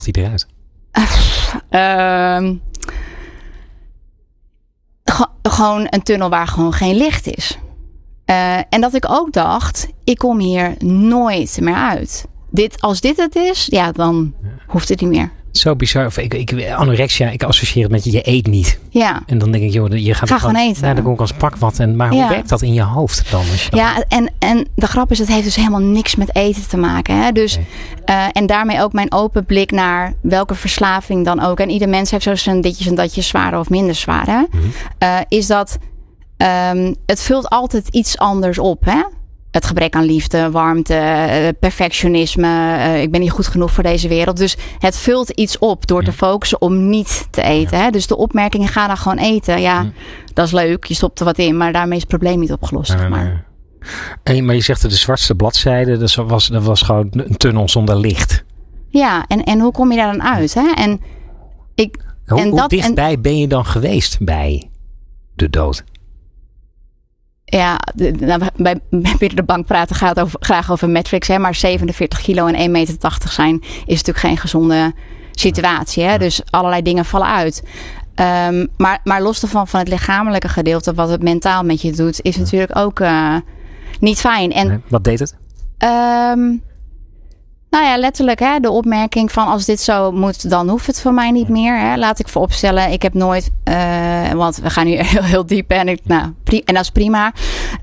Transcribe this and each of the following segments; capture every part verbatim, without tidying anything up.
ziet hij eruit? Uh, ge- gewoon een tunnel waar gewoon geen licht is. Uh, en dat ik ook dacht, ik kom hier nooit meer uit. Dit, als dit het is, ja, dan ja. hoeft het niet meer. Zo bizar. Of ik, ik, anorexia, ik associeer het met je, je eet niet. Ja. En dan denk ik, joh, je gaat Ga gewoon eten. Ja, dan kom ik als pak wat. En, maar ja. hoe werkt dat in je hoofd dan? Als je dan... Ja, en, en de grap is, het heeft dus helemaal niks met eten te maken. Hè? Dus, okay. uh, en daarmee ook mijn open blik naar welke verslaving dan ook. En ieder mens heeft zo zijn ditjes en datjes, zwaar of minder zwaar. Hè? Mm-hmm. Uh, is dat, um, het vult altijd iets anders op, hè? Het gebrek aan liefde, warmte, perfectionisme. Uh, ik ben niet goed genoeg voor deze wereld. Dus het vult iets op door te focussen om niet te eten. Ja. Hè? Dus de opmerkingen, ga dan gewoon eten. Ja, ja, dat is leuk. Je stopt er wat in. Maar daarmee is het probleem niet opgelost. Ja, maar. Ja. En, maar je zegt de zwartste bladzijde. Dat was, dat was gewoon een tunnel zonder licht. Ja, en, en hoe kom je daar dan uit? Hè? En ik, hoe en hoe dat, dichtbij en, ben je dan geweest bij de dood? Ja, de, nou, bij, bij Binnen de Bank praten gaat over, graag over metrics. Hè, maar zevenenveertig kilo en één meter tachtig zijn is natuurlijk geen gezonde situatie. Hè? Dus allerlei dingen vallen uit. Um, maar, maar los daarvan van het lichamelijke gedeelte, wat het mentaal met je doet, is natuurlijk ook uh, niet fijn. En, nee, wat deed het? Um, nou ja, letterlijk hè, de opmerking van als dit zo moet, dan hoeft het voor mij niet meer. Hè. Laat ik vooropstellen, ik heb nooit, uh, want we gaan nu heel, heel diep en, ik, nou, pri- en dat is prima.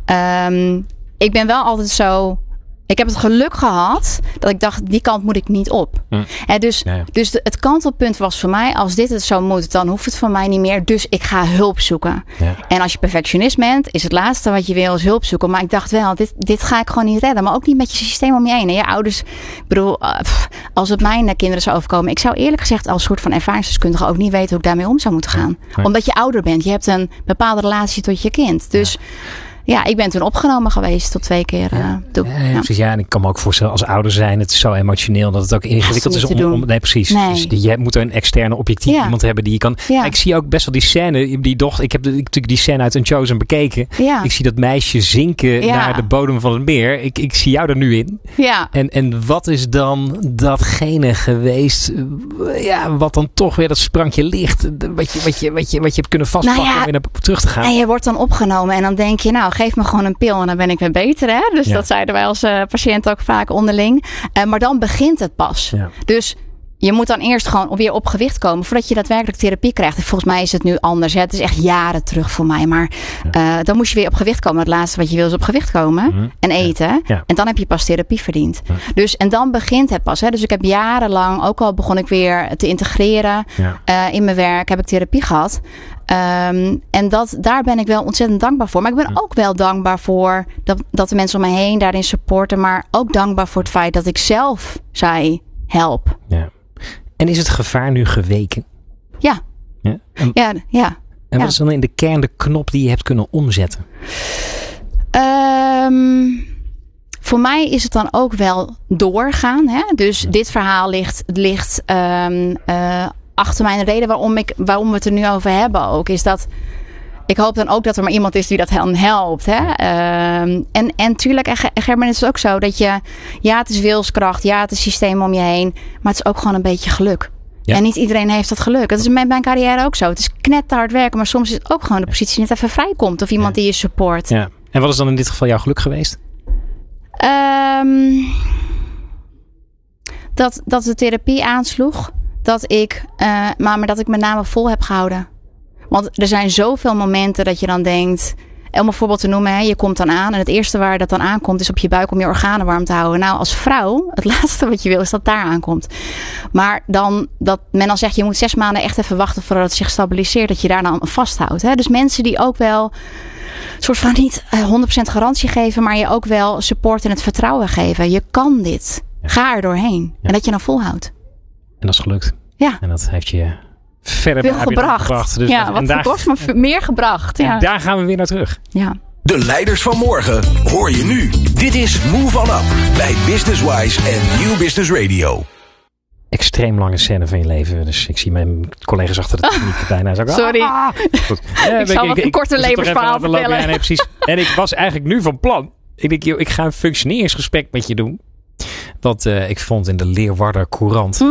Um, ik ben wel altijd zo, ik heb het geluk gehad dat ik dacht, die kant moet ik niet op. Hm. En dus ja, ja. dus de, het kantelpunt was voor mij, als dit het zo moet, dan hoeft het voor mij niet meer. Dus ik ga hulp zoeken. Ja. En als je perfectionist bent, is het laatste wat je wil is hulp zoeken. Maar ik dacht wel, dit, dit ga ik gewoon niet redden. Maar ook niet met je systeem om je heen. En je ouders, ik bedoel, uh, pff, als het mijn kinderen zou overkomen. Ik zou eerlijk gezegd als soort van ervaringsdeskundige ook niet weten hoe ik daarmee om zou moeten gaan. Ja. Omdat je ouder bent. Je hebt een bepaalde relatie tot je kind. Dus... Ja. Ja, ik ben toen opgenomen geweest tot twee keer. Uh, ja, ja, ja, precies. Ja, en ik kan me ook voorstellen als ouder zijn. Het is zo emotioneel dat het ook ingewikkeld is om, om... Nee, precies. Nee. Dus je moet een externe objectief ja. iemand hebben die je kan... Ja. Ik zie ook best wel die scène. Die dochter, ik heb de, ik, natuurlijk die scène uit Unchosen bekeken. Ja. Ik zie dat meisje zinken ja. naar de bodem van het meer. Ik, ik zie jou er nu in. Ja. En, en wat is dan datgene geweest... Ja, wat dan toch weer dat sprankje licht... Wat je, wat je, wat je, wat je hebt kunnen vastpakken nou ja, om weer naar terug te gaan. En je wordt dan opgenomen en dan denk je... nou, geef me gewoon een pil en dan ben ik weer beter. Hè? Dus ja. dat zeiden wij als uh, patiënt ook vaak onderling. Uh, maar dan begint het pas. Ja. Dus je moet dan eerst gewoon weer op gewicht komen... voordat je daadwerkelijk therapie krijgt. En volgens mij is het nu anders. Hè? Het is echt jaren terug voor mij. Maar ja. uh, dan moest je weer op gewicht komen. Het laatste wat je wil is op gewicht komen mm-hmm. en eten. Ja. Ja. En dan heb je pas therapie verdiend. Ja. Dus, en dan begint het pas. Hè? Dus ik heb jarenlang, ook al begon ik weer te integreren... Ja. Uh, in mijn werk, heb ik therapie gehad... Um, en dat, daar ben ik wel ontzettend dankbaar voor. Maar ik ben ook wel dankbaar voor dat, dat de mensen om me heen daarin supporten. Maar ook dankbaar voor het feit dat ik zelf zei help. Ja. En is het gevaar nu geweken? Ja. Ja. En, ja, ja. En wat ja. is dan in de kern de knop die je hebt kunnen omzetten? Um, voor mij is het dan ook wel doorgaan. Hè? Dus ja. dit verhaal ligt... ligt um, uh, achter mij. En de reden waarom, ik, waarom we het er nu over hebben ook... is dat... ik hoop dan ook dat er maar iemand is die dat dan helpt. Hè? Um, en, en tuurlijk, Gerben, is het ook zo dat je... ja, het is wilskracht. Ja, het is systeem om je heen. Maar het is ook gewoon een beetje geluk. Ja. En niet iedereen heeft dat geluk. Dat is in mijn, mijn carrière ook zo. Het is knetterhard werken. Maar soms is het ook gewoon de positie net even vrijkomt. Of iemand ja. die je support. Ja. En wat is dan in dit geval jouw geluk geweest? Um, dat, dat de therapie aansloeg... Dat ik, uh, maar, maar dat ik met name vol heb gehouden. Want er zijn zoveel momenten dat je dan denkt... Om een voorbeeld te noemen, hè, je komt dan aan... en het eerste waar dat dan aankomt is op je buik om je organen warm te houden. Nou, als vrouw, het laatste wat je wil is dat daar aankomt. Maar dan dat men dan zegt... je moet zes maanden echt even wachten voordat het zich stabiliseert... dat je daar dan vasthoudt. Hè? Dus mensen die ook wel... een soort van niet honderd procent garantie geven... maar je ook wel support en het vertrouwen geven. Je kan dit. Ga er doorheen. Ja. En dat je dan volhoudt. En dat is gelukt. Ja. En dat heeft je verder veel gebracht. gebracht. Dus ja, dat, wat daar, kost me meer gebracht. Ja. En daar gaan we weer naar terug. Ja. De leiders van morgen hoor je nu. Dit is Move On Up bij Business Wise en Nieuw Business Radio. Extreem lange scène van je leven. Dus ik zie mijn collega's achter de techniek bijna. Zo, Sorry. Ah, goed. Ja, ik zal ik, wat een ik, korte levensverhaal vertellen. Ja, nee, precies. En ik was eigenlijk nu van plan. Ik denk, joh, ik ga een functioneringsgesprek met je doen. Wat uh, ik vond in de Leeuwarder Courant. Hm?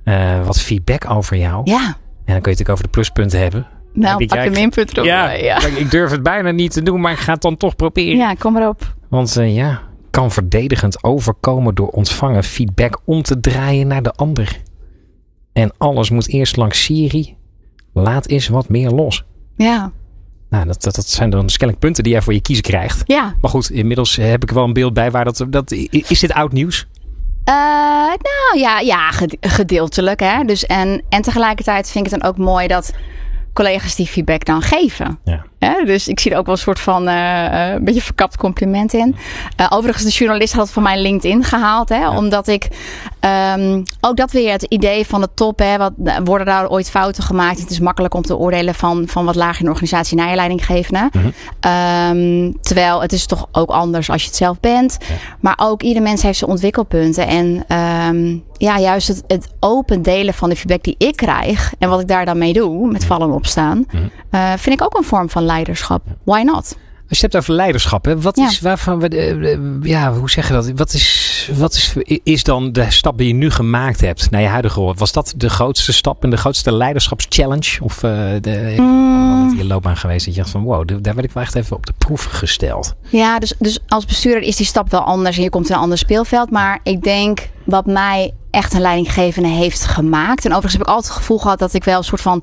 uh, wat feedback over jou. Ja. En dan kun je het natuurlijk over de pluspunten hebben. Nou, pak je minpunten erop. Ja, ja. Ik durf het bijna niet te doen, maar ik ga het dan toch proberen. Ja, kom maar op. Want uh, ja, kan verdedigend overkomen door ontvangen feedback om te draaien naar de ander. En alles moet eerst langs Siri. Laat eens wat meer los. Ja. Nou, dat, dat, dat zijn dan kennelijk punten die jij voor je kiezen krijgt. Ja. Maar goed, inmiddels heb ik wel een beeld bij waar dat... dat is dit oud nieuws? Uh, nou ja, ja gedeeltelijk. Hè? Dus en, en tegelijkertijd vind ik het dan ook mooi dat collega's die feedback dan geven. Ja. Ja, dus ik zie er ook wel een soort van uh, een beetje verkapt compliment in. Uh, overigens, de journalist had het van mijn LinkedIn gehaald. Hè, ja. Omdat ik um, ook dat weer het idee van de top. Hè, wat, worden daar ooit fouten gemaakt? Het is makkelijk om te oordelen van, van wat laag in de organisatie naar je leidinggevende. Mm-hmm. Um, terwijl het is toch ook anders als je het zelf bent. Ja. Maar ook ieder mens heeft zijn ontwikkelpunten. En um, ja, juist het, het open delen van de feedback die ik krijg. En wat ik daar dan mee doe, met vallen en opstaan. Mm-hmm. Uh, vind ik ook een vorm van leiderschap. Why not? Als je het hebt over leiderschap, hè, wat ja. is waarvan we, uh, ja, hoe zeg je dat? Wat is, wat is, is dan de stap die je nu gemaakt hebt naar je huidige rol? Was dat de grootste stap en de grootste leiderschapschallenge? Of uh, de mm. je loopbaan geweest dat je dacht van wow, daar werd ik wel echt even op de proef gesteld? Ja, dus, dus als bestuurder is die stap wel anders en je komt in een ander speelveld. Maar ik denk wat mij echt een leidinggevende heeft gemaakt. En overigens heb ik altijd het gevoel gehad dat ik wel een soort van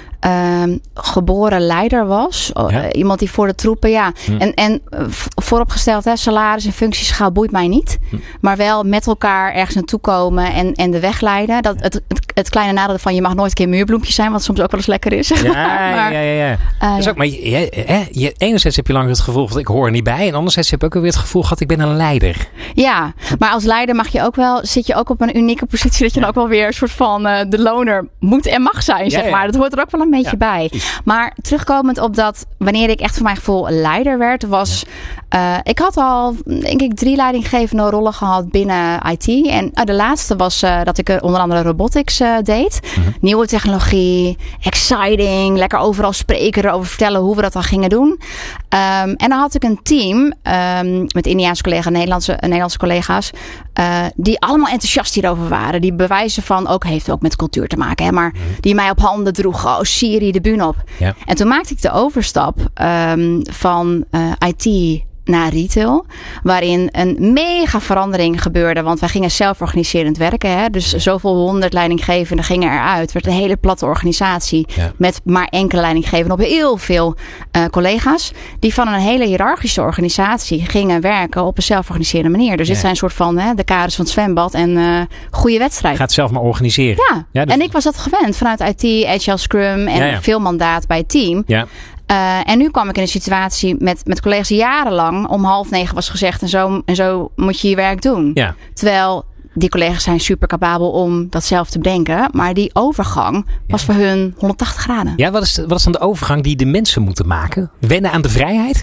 Um, geboren leider was. Ja. Iemand die voor de troepen, ja. Hm. En, en vooropgesteld, hè, salaris en functieschaal boeit mij niet. Hm. Maar wel met elkaar ergens naartoe komen en, en de weg leiden. Dat, het, het, het kleine nadeel van je mag nooit een keer muurbloempje zijn, wat soms ook wel eens lekker is. Ja, maar, ja, ja, ja. Uh, dat is ook, maar je, hè, je, enerzijds heb je lang het gevoel van ik hoor er niet bij. En anderzijds heb je ook weer het gevoel gehad ik ben een leider. Ja, maar als leider mag je ook wel, zit je ook op een unieke positie dat je ja. dan ook wel weer een soort van uh, de loner moet en mag zijn, ja, zeg maar. Ja. Dat hoort er ook wel een beetje ja, bij. Precies. Maar terugkomend op dat, wanneer ik echt voor mijn gevoel leider werd, was, ja. uh, ik had al, denk ik, drie leidinggevende rollen gehad binnen I T. En uh, de laatste was uh, dat ik uh, onder andere robotics uh, deed. Mm-hmm. Nieuwe technologie, exciting, lekker overal spreken, erover vertellen hoe we dat dan gingen doen. Um, en dan had ik een team um, met Indiaanse collega's, Nederlandse, uh, Nederlandse collega's, uh, die allemaal enthousiast hierover waren. Die bewijzen van, ook heeft ook met cultuur te maken, hè, maar mm-hmm. die mij op handen droegen. Oh, Siri, de bühne op. Ja. En toen maakte ik de overstap um, van uh, I T naar retail, waarin een mega verandering gebeurde, want wij gingen zelforganiserend werken. Hè? Dus zoveel honderd leidinggevenden gingen eruit. Het werd een hele platte organisatie ja. met maar enkele leidinggevenden op heel veel uh, collega's, die van een hele hiërarchische organisatie gingen werken op een zelforganiserende manier. Dus ja. dit zijn een soort van hè, de kaders van het zwembad en uh, goede wedstrijd. Gaat zelf maar organiseren. Ja, ja dus en ik was dat gewend vanuit I T, Agile Scrum en ja, ja. veel mandaat bij het team. Ja. Uh, en nu kwam ik in een situatie met, met collega's die jarenlang om half negen was gezegd en zo, en zo moet je je werk doen. Ja. Terwijl die collega's zijn super capabel om dat zelf te bedenken. Maar die overgang was ja. voor hun honderdtachtig graden. Ja, wat is, wat is dan de overgang die de mensen moeten maken? Wennen aan de vrijheid?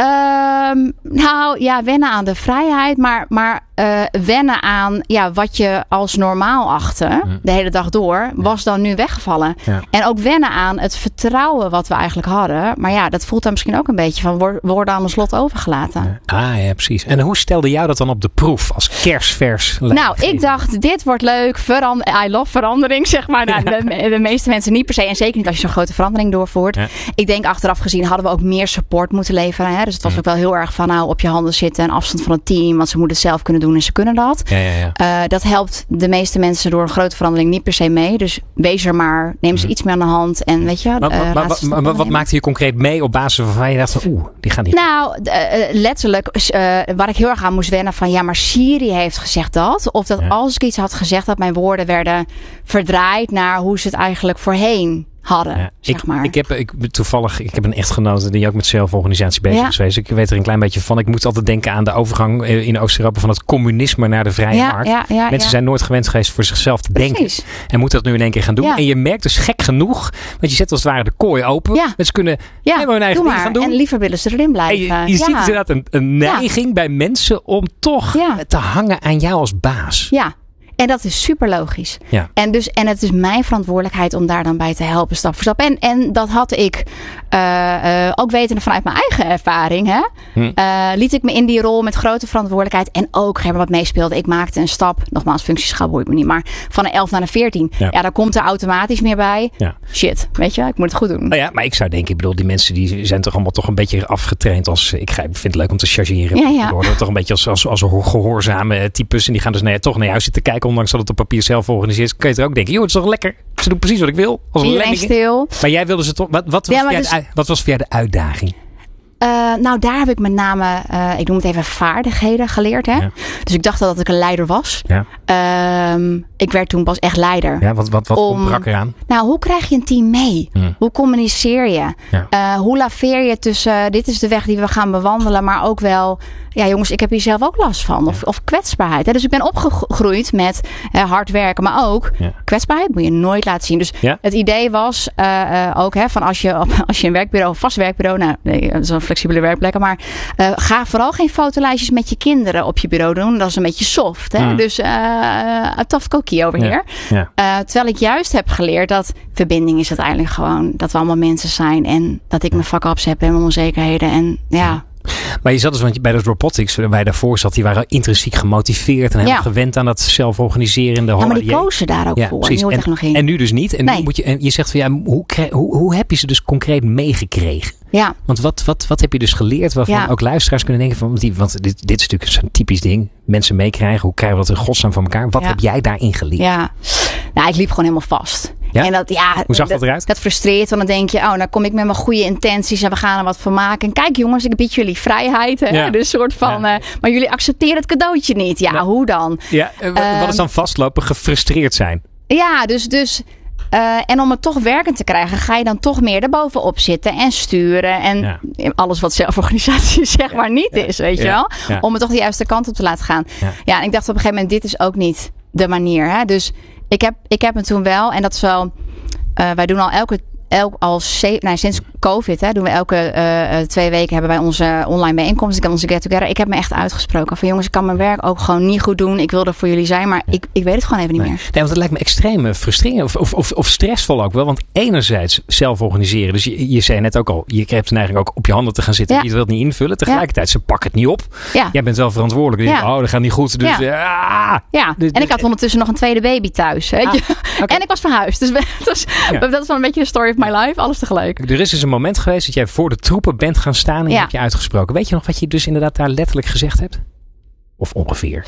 Um, nou ja, wennen aan de vrijheid, maar, maar uh, wennen aan ja, wat je als normaal achtte mm. de hele dag door, was dan nu weggevallen. Ja. En ook wennen aan het vertrouwen wat we eigenlijk hadden. Maar ja, dat voelt dan misschien ook een beetje van, we worden aan ons lot overgelaten. Ah ja, precies. En hoe stelde jou dat dan op de proef als kerstvers? Nou, ik dacht, dit wordt leuk. Verand- I love verandering, zeg maar. Nou, ja. de, de meeste mensen niet per se. En zeker niet als je zo'n grote verandering doorvoert. Ja. Ik denk achteraf gezien hadden we ook meer support moeten leveren. Hè? Dus het was ook wel heel erg van nou op je handen zitten en afstand van het team. Want ze moeten het zelf kunnen doen en ze kunnen dat. Ja, ja, ja. Uh, dat helpt de meeste mensen door een grote verandering niet per se mee. Dus wees er maar. Neem ze mm. iets meer aan de hand. En weet je. Maar, uh, maar, maar, maar, maar wat maakte je concreet mee op basis waarvan je dacht van oeh, die gaan niet. Nou, uh, letterlijk uh, waar ik heel erg aan moest wennen van ja, maar Siri heeft gezegd dat. Of dat ja. als ik iets had gezegd dat mijn woorden werden verdraaid naar hoe ze het eigenlijk voorheen hadden, ja, zeg ik, maar. Ik heb ik, toevallig, ik heb een echtgenote die ook met zelforganisatie bezig ja. is geweest. Ik weet er een klein beetje van. Ik moet altijd denken aan de overgang in Oost-Europa van het communisme naar de vrije ja, markt. Ja, ja, Mensen ja. zijn nooit gewend geweest voor zichzelf te denken. Precies. En moeten dat nu in één keer gaan doen. Ja. En je merkt dus gek genoeg, want je zet als het ware de kooi open. Ja. Mensen kunnen ja, helemaal hun eigen ding gaan doen. En liever willen ze erin blijven. En je je ja. ziet inderdaad een, een neiging ja. bij mensen om toch ja. te hangen aan jou als baas. Ja. En dat is super logisch. Ja. En, dus, en het is mijn verantwoordelijkheid om daar dan bij te helpen, stap voor stap. En, en dat had ik uh, uh, ook wetende vanuit mijn eigen ervaring. Hè? Hm. Uh, liet ik me in die rol met grote verantwoordelijkheid. En ook wat meespeelde. Ik maakte een stap. Nogmaals, functieschap boeit me niet. Maar van een elf naar een veertien. Ja, ja dan komt er automatisch meer bij. Ja. Shit, weet je, ik moet het goed doen. Nou ja, maar ik zou denken, ik bedoel, die mensen die zijn toch allemaal toch een beetje afgetraind als, ik vind het leuk om te chargeren. Ja, ja. Worden toch een beetje als, als, als gehoorzame types. En die gaan dus nee, toch naar huis zitten kijken, ondanks dat het op papier zelf organiseert. Kun je er ook denken, joh, het is toch lekker. Ze doen precies wat ik wil. Als Iedereen stil. Maar jij wilde ze toch, wat, wat, was, ja, dus, de, wat was voor jou de uitdaging? Uh, nou, daar heb ik met name, uh, ik noem het even vaardigheden geleerd. Hè? Ja. Dus ik dacht dat ik een leider was. Ja. Um, ik werd toen pas echt leider. Ja, wat, wat, wat Om, brak eraan? Nou, hoe krijg je een team mee? Hmm. Hoe communiceer je? Ja. Uh, hoe laveer je tussen, uh, dit is de weg die we gaan bewandelen, maar ook wel, ja jongens, ik heb hier zelf ook last van. Of, ja. of kwetsbaarheid. Hè? Dus ik ben opgegroeid met uh, hard werken, maar ook ja. kwetsbaarheid moet je nooit laten zien. Dus ja. het idee was uh, uh, ook hè, van als je, als je een werkbureau, een vast werkbureau, nou, nee, dat is een flexibele werkplekken, maar uh, ga vooral geen fotolijstjes met je kinderen op je bureau doen. Dat is een beetje soft. Hè? Mm. Dus uh, a tough cookie over hier. Ja. Ja. Uh, terwijl ik juist heb geleerd dat verbinding is uiteindelijk gewoon dat we allemaal mensen zijn en dat ik mijn fuck-ups heb en mijn onzekerheden en ja. ja. Maar je zat dus, want bij de robotics, waar je daarvoor zat, die waren intrinsiek gemotiveerd en helemaal ja. gewend aan dat zelf organiseren. De ja, maar die kozen daar ook ja, voor. Precies. Nieuwe technologie. En, en nu dus niet. En, nee. nu moet je, en je zegt van ja, hoe, hoe, hoe heb je ze dus concreet meegekregen? Ja. Want wat, wat, wat heb je dus geleerd waarvan ja. ook luisteraars kunnen denken van, want dit, dit is natuurlijk zo'n typisch ding. Mensen meekrijgen, hoe krijgen we dat in godsnaam van elkaar? Wat ja. heb jij daarin geleerd? Ja, nou, ik liep gewoon helemaal vast. Ja? En dat, ja, hoe zag dat, dat eruit? Dat frustreert, want dan denk je, oh, nou kom ik met mijn goede intenties en we gaan er wat van maken. En kijk jongens, ik bied jullie vrijheid. Hè? Ja. Dus soort van, ja. uh, maar jullie accepteren het cadeautje niet. Ja, ja. hoe dan? Ja, uh, uh, wat is dan vastlopen? Gefrustreerd zijn? Ja, dus... dus Uh, en om het toch werkend te krijgen, ga je dan toch meer erbovenop zitten en sturen. En ja. alles wat zelforganisatie zeg maar niet ja. is, weet ja. je wel. Ja. Om het toch de juiste kant op te laten gaan. Ja. ja, en ik dacht op een gegeven moment, dit is ook niet de manier. Hè? Dus ik heb, ik heb me toen wel, en dat is wel, uh, wij doen al elke, elk, al ze, nou, sinds COVID, hè, doen we elke uh, twee weken hebben wij onze online bijeenkomst. Ik heb onze get together. Ik heb me echt uitgesproken van jongens, ik kan mijn werk ook gewoon niet goed doen. Ik wil er voor jullie zijn, maar ik, ik weet het gewoon even niet nee. meer. Nee, want het lijkt me extreem frustrerend of, of, of, of stressvol ook wel. Want enerzijds zelf organiseren. Dus je, je zei net ook al, je krijgt de neiging ook op je handen te gaan zitten. Ja. Je wilt het niet invullen. Tegelijkertijd, ja. ze pakken het niet op. Ja. Jij bent wel verantwoordelijk. Je ja. denkt, oh, dat gaat niet goed. Dus, ja. Ah, ja. Dus, en ik had ondertussen nog een tweede baby thuis. Weet je? Ah, okay. En ik was verhuisd. Dus dat, was, ja. dat is wel een beetje de story of my life. Alles tegelijk. Er is dus een moment geweest dat jij voor de troepen bent gaan staan en ja. je hebt je uitgesproken. Weet je nog wat je dus inderdaad daar letterlijk gezegd hebt? Of ongeveer?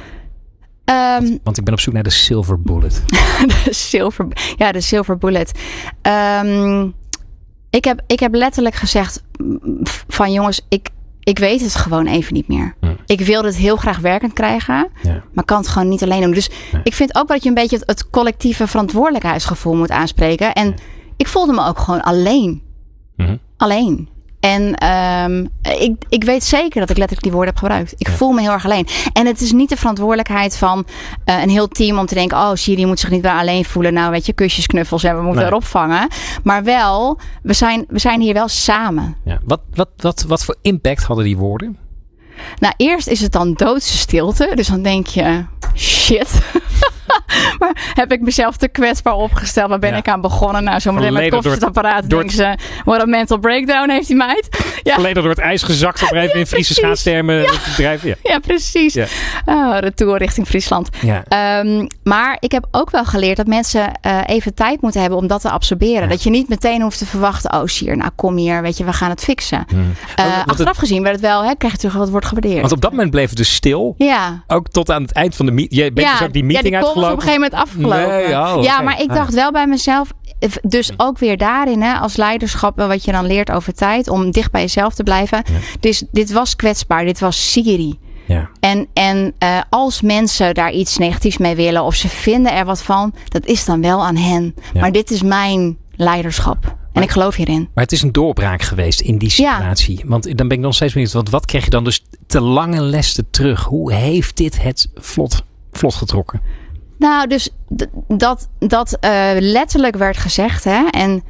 Um, want, want ik ben op zoek naar de silver bullet. de silver, ja, de silver bullet. Um, ik, heb, ik heb letterlijk gezegd van jongens, ik, ik weet het gewoon even niet meer. Hm. Ik wilde het heel graag werkend krijgen, ja. maar kan het gewoon niet alleen doen. Dus ja. ik vind ook dat je een beetje het, het collectieve verantwoordelijkheidsgevoel moet aanspreken. En ja. ik voelde me ook gewoon alleen. Mm-hmm. Alleen. En um, ik, ik weet zeker dat ik letterlijk die woorden heb gebruikt. Ik ja. voel me heel erg alleen. En het is niet de verantwoordelijkheid van uh, een heel team om te denken, oh, Siri moet zich niet meer alleen voelen. Nou, weet je, kusjes, knuffels en we moeten nee. erop vangen. Maar wel, we zijn, we zijn hier wel samen. Ja. Wat, wat, wat, wat voor impact hadden die woorden? Nou, eerst is het dan doodse stilte. Dus dan denk je, shit. Maar heb ik mezelf te kwetsbaar opgesteld? Waar ben ja. ik aan begonnen? Nou, zo meteen met koffiezetapparaat. Denken ze, what a mental breakdown heeft die meid. Ja. Volledig door het ijs gezakt. Op even in Friese schaatstermen. Ja. Bedrijven. Ja. ja, precies. Ja. Oh, retour richting Friesland. Ja. Um, maar ik heb ook wel geleerd dat mensen uh, even tijd moeten hebben om dat te absorberen. Ja. Dat je niet meteen hoeft te verwachten. Oh, Sier, nou kom hier. Weet je, we gaan het fixen. Hmm. Uh, want, want achteraf het, gezien werd het wel, hè, krijg je terug wat wordt gewaardeerd. Want op dat moment bleef het dus stil. Ja. Ook tot aan het eind van de meeting. Je bent ja. dus ook die meeting ja, die uitgelopen. Op een gegeven moment afgelopen. Nee, oh, okay. Ja, maar ik dacht wel bij mezelf, dus ook weer daarin, hè, als leiderschap, wat je dan leert over tijd, om dicht bij jezelf te blijven. Ja. Dus dit was kwetsbaar, dit was Siri. Ja. En, en uh, als mensen daar iets negatiefs mee willen, of ze vinden er wat van, dat is dan wel aan hen. Ja. Maar dit is mijn leiderschap. En ik geloof hierin. Maar het is een doorbraak geweest in die situatie. Ja. Want dan ben ik nog steeds benieuwd. Want wat krijg je dan dus te lange lessen terug? Hoe heeft dit het vlot, vlot getrokken? Nou, dus d- dat, dat uh, letterlijk werd gezegd. Hè, en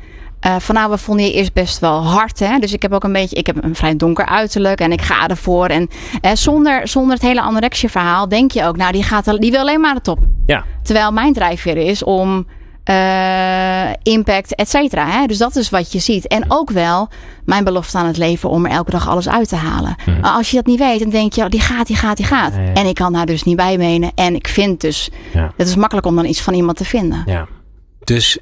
Uh, van nou, we vonden je eerst best wel hard. Hè? Dus ik heb ook een beetje, ik heb een vrij donker uiterlijk en ik ga ervoor. En uh, zonder, zonder het hele anorexia verhaal denk je ook, nou, die, gaat, die wil alleen maar de top. Ja. Terwijl mijn drijfveer is om uh, impact, et cetera. Hè? Dus dat is wat je ziet. En ook wel mijn belofte aan het leven om er elke dag alles uit te halen. Mm. Maar als je dat niet weet, dan denk je, oh, die gaat, die gaat, die gaat. Ja, ja. En ik kan daar dus niet bij menen. En ik vind dus, ja. het is makkelijk om dan iets van iemand te vinden. Ja. Dus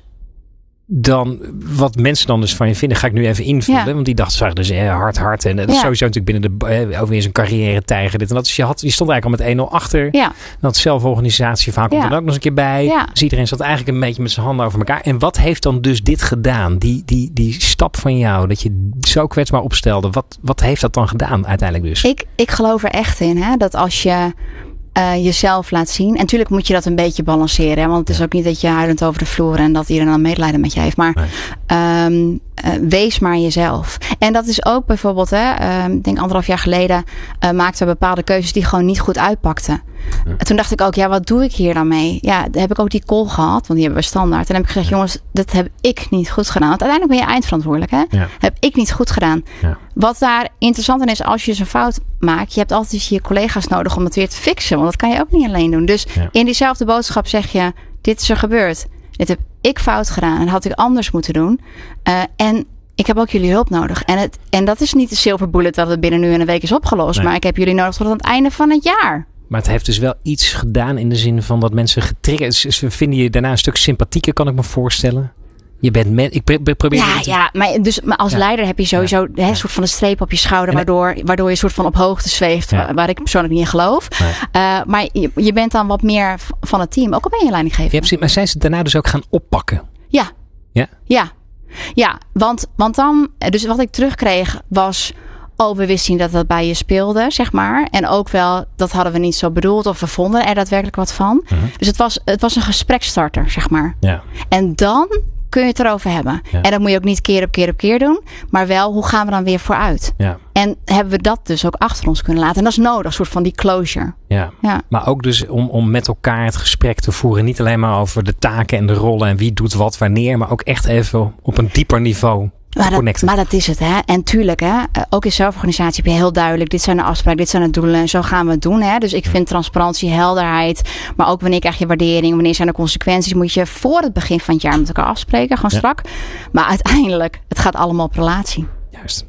dan, wat mensen dan dus van je vinden, ga ik nu even invullen. Ja. Want die dachten, zag dus eh, hard, hard. En dat is ja. sowieso natuurlijk binnen de, eh, over zijn carrière tijger. Dit en dat. Dus je, had, je stond eigenlijk al met één nul achter. Ja. Dat zelforganisatie vaak komt ja. er ook nog eens een keer bij. Ja. Dus iedereen zat eigenlijk een beetje met zijn handen over elkaar. En wat heeft dan dus dit gedaan? Die, die, die stap van jou, dat je zo kwetsbaar opstelde. Wat, wat heeft dat dan gedaan uiteindelijk dus? Ik, ik geloof er echt in, hè, dat als je Uh, jezelf laat zien. En natuurlijk moet je dat een beetje balanceren. Hè? Want het is ja. ook niet dat je huilend over de vloer en dat iedereen dan medelijden met je heeft. Maar nee. um, uh, wees maar jezelf. En dat is ook bijvoorbeeld, hè, um, ik denk anderhalf jaar geleden uh, maakten we bepaalde keuzes die gewoon niet goed uitpakten. Ja. Toen dacht ik ook, ja, wat doe ik hier dan mee? Ja, dan heb ik ook die call gehad, want die hebben we standaard. En dan heb ik gezegd, ja. jongens, dat heb ik niet goed gedaan. Want uiteindelijk ben je eindverantwoordelijk, hè? Ja. Heb ik niet goed gedaan. Ja. Wat daar interessant aan is, als je dus een fout maakt, je hebt altijd je collega's nodig om het weer te fixen. Want dat kan je ook niet alleen doen. Dus ja. in diezelfde boodschap zeg je, dit is er gebeurd. Dit heb ik fout gedaan en had ik anders moeten doen. Uh, en ik heb ook jullie hulp nodig. En, het, en dat is niet de silver bullet dat het binnen nu en een week is opgelost. Nee. Maar ik heb jullie nodig tot aan het einde van het jaar. Maar het heeft dus wel iets gedaan in de zin van dat mensen getriggerd. Ze vinden je daarna een stuk sympathieker, kan ik me voorstellen. Je bent men, ik probeer. Ja, te... ja, maar, dus, maar als ja. leider heb je sowieso ja. hè, een soort van een streep op je schouder, en waardoor, waardoor je een soort van op hoogte zweeft, ja. waar ik persoonlijk niet in geloof. Nee. Uh, maar je, je bent dan wat meer van het team, ook al ben je leidinggever. Ja, maar zijn ze daarna dus ook gaan oppakken? Ja. Ja? Ja. Ja, want, want dan, dus wat ik terugkreeg was, oh, we wisten niet dat dat bij je speelde, zeg maar. En ook wel, dat hadden we niet zo bedoeld of we vonden er daadwerkelijk wat van. Uh-huh. Dus het was, het was een gesprekstarter, zeg maar. Ja. En dan kun je het erover hebben. Ja. En dat moet je ook niet keer op keer op keer doen. Maar wel, hoe gaan we dan weer vooruit? Ja. En hebben we dat dus ook achter ons kunnen laten. En dat is nodig, een soort van die closure. Ja. Ja. Maar ook dus om, om met elkaar het gesprek te voeren. Niet alleen maar over de taken en de rollen en wie doet wat wanneer. Maar ook echt even op een dieper niveau. Maar dat, maar dat is het, hè. En tuurlijk, hè, ook in zelforganisatie heb je heel duidelijk, dit zijn de afspraken, dit zijn de doelen en zo gaan we het doen, hè. Dus ik vind transparantie, helderheid, maar ook wanneer krijg je waardering, wanneer zijn er consequenties, moet je voor het begin van het jaar met elkaar afspreken, gewoon ja. strak. Maar uiteindelijk, het gaat allemaal op relatie. Juist.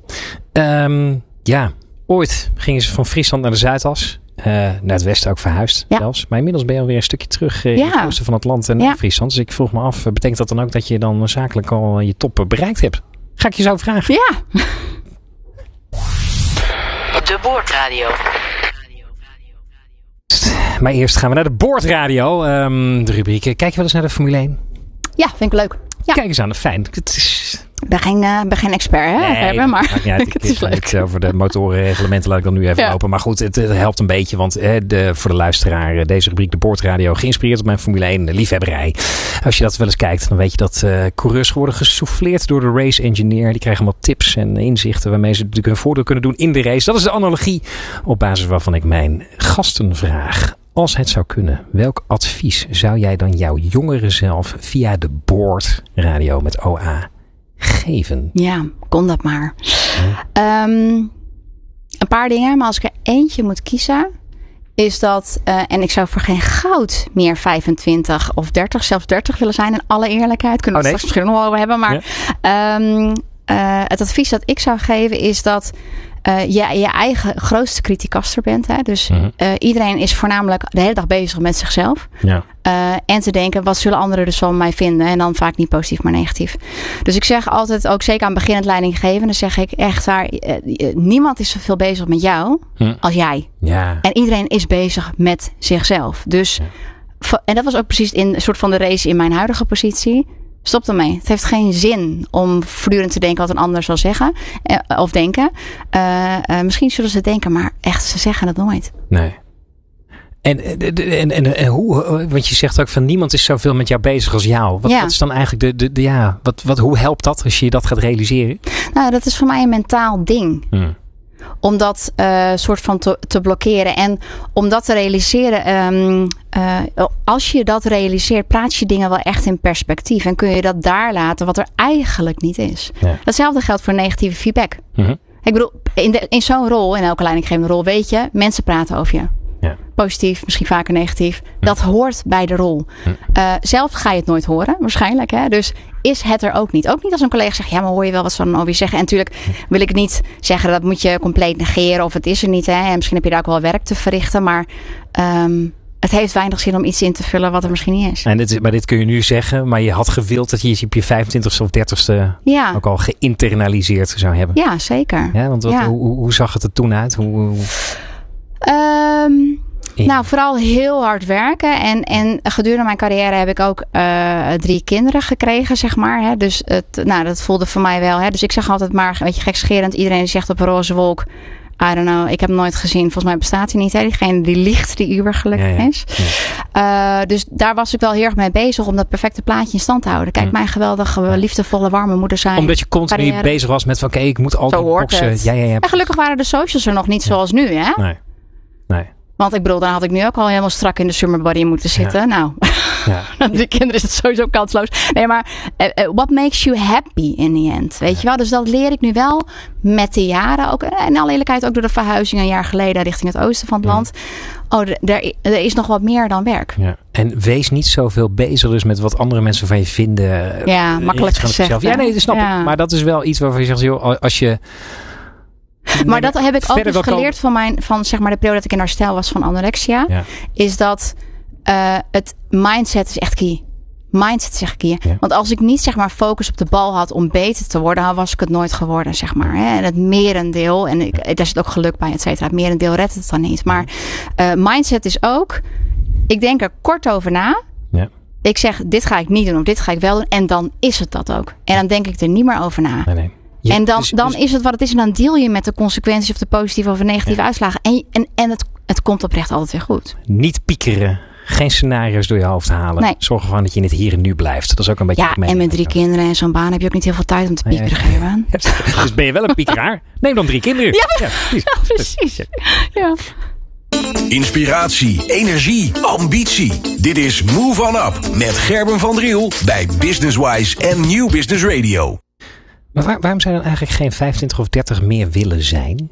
Um, ja, ooit gingen ze van Friesland naar de Zuidas. Uh, naar het westen ook verhuisd ja. zelfs. Maar inmiddels ben je alweer een stukje terug uh, ja. in het oosten van het land en ja. Friesland. Dus ik vroeg me af, betekent dat dan ook dat je dan zakelijk al je top bereikt hebt? Ga ik je zo vragen. Ja. De Boordradio. Maar eerst gaan we naar de Boordradio. Um, de rubriek. Kijk je wel eens naar de Formule één? Ja, vind ik leuk. Ja. Kijk eens aan, fijn. Het is... Ik ben geen, uh, ben geen expert, hè? Nee, hebben, maar ja, het, het is leuk. Het over de motorenreglementen laat ik dan nu even ja. lopen. Maar goed, het, het helpt een beetje. Want eh, de, voor de luisteraar, deze rubriek, de Boordradio, geïnspireerd op mijn Formule één liefhebberij. Als je dat wel eens kijkt, dan weet je dat uh, coureurs worden gesouffleerd door de race engineer. Die krijgen allemaal tips en inzichten waarmee ze hun voordeel kunnen doen in de race. Dat is de analogie op basis waarvan ik mijn gasten vraag. Als het zou kunnen, welk advies zou jij dan jouw jongere zelf via de Boordradio met O A geven? Ja, kon dat maar. Ja. Um, een paar dingen, maar als ik er eentje moet kiezen, is dat, uh, en ik zou voor geen goud meer vijfentwintig of dertig, zelfs dertig willen zijn, in alle eerlijkheid. Kunnen we oh, nee? het straks misschien nog wel over hebben. Maar ja. um, uh, het advies dat ik zou geven is dat Uh, je je eigen grootste criticaster bent. Hè? Dus mm-hmm. uh, iedereen is voornamelijk de hele dag bezig met zichzelf. Ja. Uh, en te denken, wat zullen anderen dus van mij vinden? En dan vaak niet positief, maar negatief. Dus ik zeg altijd, ook zeker aan het begin het leidinggeven, dan zeg ik echt waar, uh, niemand is zoveel bezig met jou hm. als jij. Ja. En iedereen is bezig met zichzelf. Dus, ja. En dat was ook precies in een soort van de race in mijn huidige positie. Stop ermee. Het heeft geen zin om voortdurend te denken wat een ander zal zeggen. Uh, of denken. Uh, uh, misschien zullen ze denken, maar echt, ze zeggen het nooit. Nee. En, en, en, en hoe, want je zegt ook van niemand is zoveel met jou bezig als jou. Wat, ja. wat is dan eigenlijk de, de, de ja, wat, wat, hoe helpt dat als je dat gaat realiseren? Nou, dat is voor mij een mentaal ding. Hmm. Om dat uh, soort van te, te blokkeren. En om dat te realiseren. Um, uh, als je dat realiseert, praat je dingen wel echt in perspectief. En kun je dat daar laten wat er eigenlijk niet is. Ja. Datzelfde geldt voor negatieve feedback. Mm-hmm. Ik bedoel, in, de, in zo'n rol, in elke leidinggevende rol, weet je, mensen praten over je. Ja. Positief, misschien vaker negatief. Dat hoort bij de rol. Uh, zelf ga je het nooit horen, waarschijnlijk. Hè? Dus is het er ook niet. Ook niet als een collega zegt, ja, maar hoor je wel wat ze dan over je zeggen. En natuurlijk wil ik niet zeggen, dat moet je compleet negeren of het is er niet. Hè? En misschien heb je daar ook wel werk te verrichten. Maar um, het heeft weinig zin om iets in te vullen wat er misschien niet is. En dit, maar dit kun je nu zeggen, maar je had gewild dat je je op je vijfentwintigste of dertigste ja. ook al geïnternaliseerd zou hebben. Ja, zeker. Ja, want wat, ja. Hoe, hoe zag het er toen uit? Hoe... hoe... Um, nou, vooral heel hard werken. En, en gedurende mijn carrière heb ik ook uh, drie kinderen gekregen, zeg maar. Hè. Dus het, nou, dat voelde voor mij wel. Hè. Dus ik zeg altijd maar, weet je, gekscherend. Iedereen die zegt op een roze wolk, I don't know, ik heb hem nooit gezien. Volgens mij bestaat hij niet. Hè. Diegene die liegt, die ubergelukkig ja, ja. is. Ja. Uh, dus daar was ik wel heel erg mee bezig om dat perfecte plaatje in stand te houden. Kijk, mm. mijn geweldige, liefdevolle, warme moeder zijn. Omdat je continu carrière. bezig was met van, oké, okay, ik moet altijd boksen. Ja, ja, ja. En gelukkig waren de socials er nog niet ja. zoals nu, hè? Nee. Nee. Want ik bedoel, dan had ik nu ook al helemaal strak in de summer body moeten zitten. Ja. Nou, ja. die kinderen is het sowieso kansloos. Nee, maar uh, uh, what makes you happy in the end? Weet ja. je wel? Dus dat leer ik nu wel met de jaren. Ook, en in alle eerlijkheid ook door de verhuizing een jaar geleden richting het oosten van het ja. land. Oh, er, er is nog wat meer dan werk. Ja. En wees niet zoveel bezig dus met wat andere mensen van je vinden. Ja, makkelijk gezegd. Ja, nee, dat snap ja. ik. Maar dat is wel iets waarvan je zegt, joh, als je... Maar dat heb ik ook dus geleerd van, mijn, van zeg maar de periode dat ik in herstel was van anorexia. Ja. Is dat uh, het mindset is echt key. Mindset is echt key. Ja. Want als ik niet zeg maar focus op de bal had om beter te worden, dan was ik het nooit geworden, zeg maar. Hè? En het merendeel, en ik, ja. daar zit ook geluk bij, et cetera. Het merendeel redt het dan niet. Maar uh, mindset is ook, ik denk er kort over na. Ja. Ik zeg, dit ga ik niet doen of dit ga ik wel doen. En dan is het dat ook. En dan denk ik er niet meer over na. Nee, nee. Ja, en dan, dus, dan dus, is het wat het is. En dan deel je met de consequenties of de positieve of de negatieve ja. uitslagen. En, en, en het, het komt oprecht altijd weer goed. Niet piekeren. Geen scenario's door je hoofd halen. Nee. Zorg ervan dat je in het hier en nu blijft. Dat is ook een beetje... Ja, en met drie kinderen en zo'n baan heb je ook niet heel veel tijd om te piekeren. Ja, ja, ja. Ja, dus ben je wel een piekeraar? Neem dan drie kinderen. Ja, ja, precies. Ja, precies. Ja. Inspiratie, energie, ambitie. Dit is Move On Up met Gerben van Driel bij Businesswise en Nieuw Business Radio. Maar waar, waarom zou je dan eigenlijk geen vijfentwintig of dertig meer willen zijn?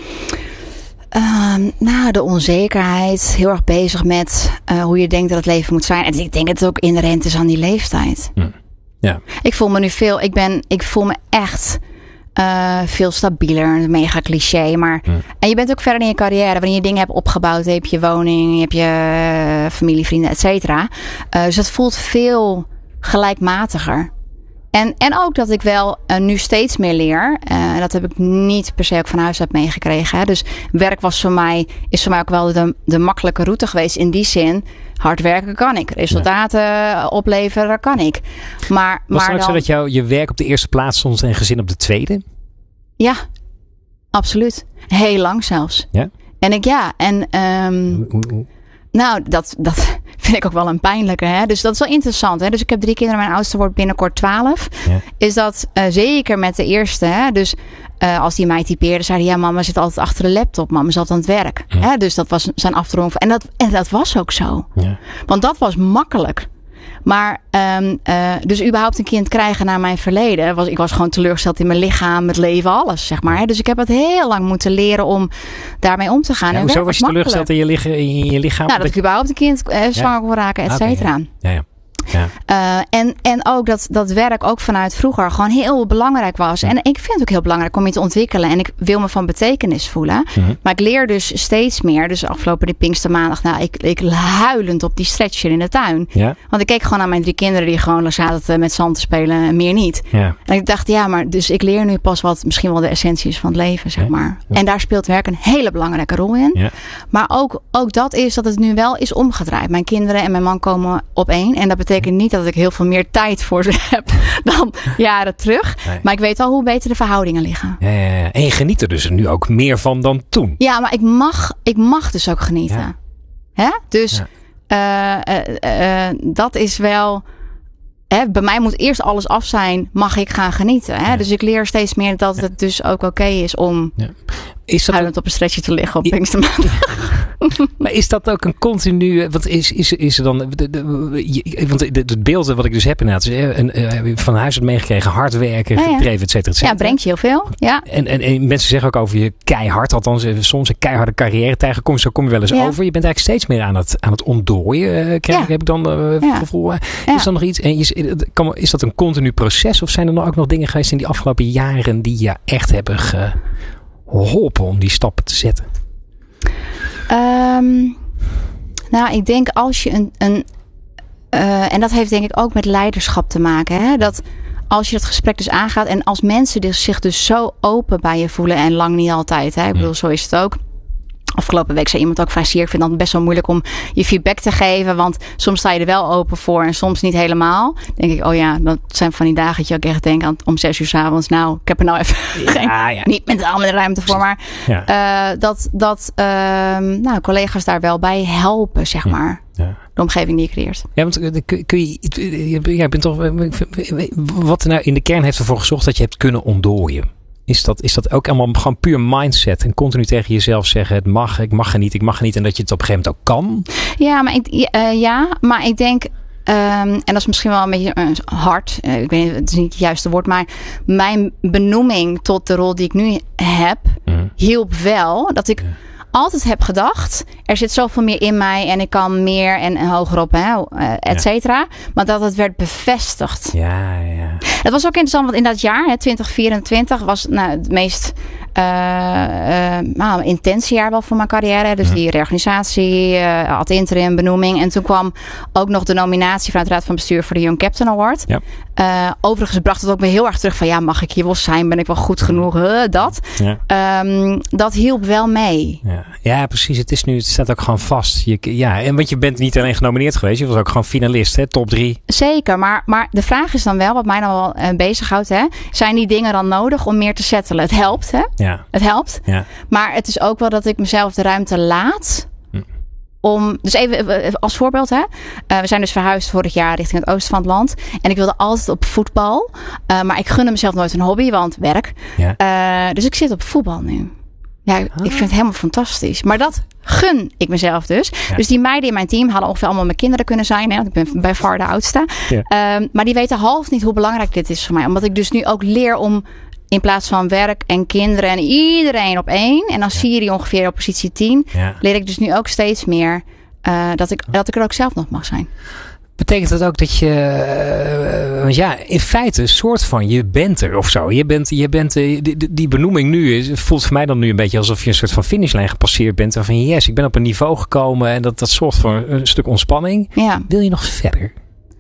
Um, nou, de onzekerheid. Heel erg bezig met uh, hoe je denkt dat het leven moet zijn. En ik denk dat het ook inherent is aan die leeftijd. Hm. Ja. Ik voel me nu veel... Ik, ben, ik voel me echt uh, veel stabieler. Mega cliché. Maar, hm. En je bent ook verder in je carrière. Wanneer je dingen hebt opgebouwd. Heb je woning. Heb je uh, familie, vrienden, et cetera. Uh, dus het voelt veel gelijkmatiger. En, en ook dat ik wel uh, nu steeds meer leer. En uh, dat heb ik niet per se ook van huis uit meegekregen. Hè. Dus werk was voor mij, is voor mij ook wel de, de makkelijke route geweest. In die zin, hard werken kan ik. Resultaten ja. opleveren kan ik. Maar, was maar het ook dan, zo dat jouw je werk op de eerste plaats stond en gezin op de tweede? Ja, absoluut. Heel lang zelfs. Ja? En ik ja, en... Um, hoe, hoe? Nou, dat, dat vind ik ook wel een pijnlijke. Hè? Dus dat is wel interessant. Hè? Dus ik heb drie kinderen. Mijn oudste wordt binnenkort twaalf. Ja. Is dat uh, zeker met de eerste. Hè? Dus uh, als die mij typeerde, zei hij... Ja, mama zit altijd achter de laptop. Mama zat aan het werk. Ja. Hè? Dus dat was zijn afdronk. En dat, en dat was ook zo. Ja. Want dat was makkelijk. Maar um, uh, dus überhaupt een kind krijgen na mijn verleden. Was, ik was gewoon teleurgesteld in mijn lichaam, het leven, alles, zeg maar. Dus ik heb het heel lang moeten leren om daarmee om te gaan. Ja, en hoezo was je teleurgesteld in je, lig- in je lichaam? Nou, dat ik überhaupt een kind uh, zwanger kon raken, et cetera. Okay, ja. Ja, ja. Ja. Uh, en, en ook dat, dat werk ook vanuit vroeger gewoon heel belangrijk was. En ik vind het ook heel belangrijk om je te ontwikkelen. En ik wil me van betekenis voelen. Mm-hmm. Maar ik leer dus steeds meer. Dus afgelopen de Pinkstermaandag, nou, ik, ik huilend op die stretcher in de tuin. Ja. Want ik keek gewoon naar mijn drie kinderen die gewoon zaten met zand te spelen en meer niet. Ja. En ik dacht, ja, maar dus ik leer nu pas wat misschien wel de essentie is van het leven, zeg maar. Ja. En daar speelt werk een hele belangrijke rol in. Ja. Maar ook, ook dat is dat het nu wel is omgedraaid. Mijn kinderen en mijn man komen op één. En dat betekent niet dat ik heel veel meer tijd voor ze heb dan jaren terug. Nee. Maar ik weet al hoe beter de verhoudingen liggen. Ja, ja, ja. En je geniet er dus nu ook meer van dan toen. Ja, maar ik mag, ik mag dus ook genieten. Ja. Hè? Dus ja. uh, uh, uh, dat is wel... Hè, bij mij moet eerst alles af zijn, mag ik gaan genieten. Hè? Ja. Dus ik leer steeds meer dat het dus ook oké okay is om... Ja. is dat huilend op een stretcher te liggen op Pinkstermaandag. Maar is dat ook een continu... Want is, is, is er dan... De, de, want het beeld wat ik dus heb inderdaad... Is, een, een, van huis het meegekregen, hard werken, ja, ja. gedreven, et cetera, et cetera. Ja, brengt je heel veel. Ja. En, en, en mensen zeggen ook over je keihard, althans soms een keiharde carrière tegen. Kom, zo kom je wel eens ja. over. Je bent eigenlijk steeds meer aan het, aan het ontdooien, krijg, ja. heb ik dan uh, ja. gevoel. Ja. Is er nog iets? En is, is dat een continu proces? Of zijn er nog ook nog dingen geweest in die afgelopen jaren die je echt hebben geholpen om die stappen te zetten? Um, nou, ik denk als je een... een uh, en dat heeft denk ik ook met leiderschap te maken. Hè? Dat als je dat gesprek dus aangaat en als mensen dus zich dus zo open bij je voelen en lang niet altijd. Hè? Ik bedoel, zo is het ook. Afgelopen week zei iemand ook vrij zeer. Ik vind het best wel moeilijk om je feedback te geven. Want soms sta je er wel open voor en soms niet helemaal. Dan denk ik, oh ja, dat zijn van die dagen dat je ook echt denkt aan om zes uur 's avonds. Nou, ik heb er nou even ja, geen, ja. niet met allemaal de ruimte voor. Maar ja. uh, dat, dat uh, nou, collega's daar wel bij helpen, zeg maar. Ja. De omgeving die je creëert. Ja, want kun, kun je... Jij bent toch... Wat er nou in de kern heeft ervoor gezorgd dat je hebt kunnen ontdooien? Is dat, is dat ook allemaal gewoon puur mindset? En continu tegen jezelf zeggen, het mag, ik mag er niet, ik mag er niet. En dat je het op een gegeven moment ook kan? Ja, maar ik, uh, ja, maar ik denk... Um, en dat is misschien wel een beetje uh, hard. Uh, ik weet niet, het is niet het juiste woord. Maar mijn benoeming tot de rol die ik nu heb... Mm. hielp wel dat ik... Ja. altijd heb gedacht, er zit zoveel meer in mij en ik kan meer en, en hogerop, hè, et cetera. Ja. Maar dat het werd bevestigd. Ja, ja. Het was ook interessant, want in dat jaar, hè, twintig vierentwintig, was nou, het meest uh, uh, nou, intense jaar wel voor mijn carrière. Dus ja. die reorganisatie, uh, ad interim, benoeming. En toen kwam ook nog de nominatie vanuit de Raad van Bestuur voor de Young Captain Award. Ja. Uh, overigens bracht het ook weer heel erg terug van, ja, mag ik hier wel zijn? Ben ik wel goed genoeg? Uh, dat. Ja. Um, dat hielp wel mee. Ja. Ja, precies. Het is nu, het staat ook gewoon vast. Je, ja, en want je bent niet alleen genomineerd geweest, je was ook gewoon finalist, hè? Top drie. Zeker, maar, maar de vraag is dan wel, wat mij dan wel uh, bezighoudt, hè? Zijn die dingen dan nodig om meer te settelen? Het helpt, hè? Ja. Het helpt. Ja. Maar het is ook wel dat ik mezelf de ruimte laat hm. om, dus even als voorbeeld, hè? Uh, we zijn dus verhuisd vorig jaar richting het oosten van het land. En ik wilde altijd op voetbal. Uh, maar ik gunde mezelf nooit een hobby, want werk. Ja. Uh, dus ik zit op voetbal nu. Ja, ik ah. vind het helemaal fantastisch. Maar dat gun ik mezelf dus. Ja. Dus die meiden in mijn team hadden ongeveer allemaal mijn kinderen kunnen zijn. Hè? Ik ben bij far de oudste. Ja. Um, maar die weten half niet hoe belangrijk dit is voor mij. Omdat ik dus nu ook leer om in plaats van werk en kinderen en iedereen op één. En dan ja. zie je die ongeveer op positie tien. Ja. Leer ik dus nu ook steeds meer uh, dat, ik, dat ik er ook zelf nog mag zijn. Betekent dat ook dat je, uh, want ja, in feite een soort van, je bent er of zo. Je bent, je bent uh, die, die benoeming nu is, voelt voor mij dan nu een beetje alsof je een soort van finishlijn gepasseerd bent. En van yes, ik ben op een niveau gekomen en dat, dat zorgt voor een stuk ontspanning. Ja. Wil je nog verder?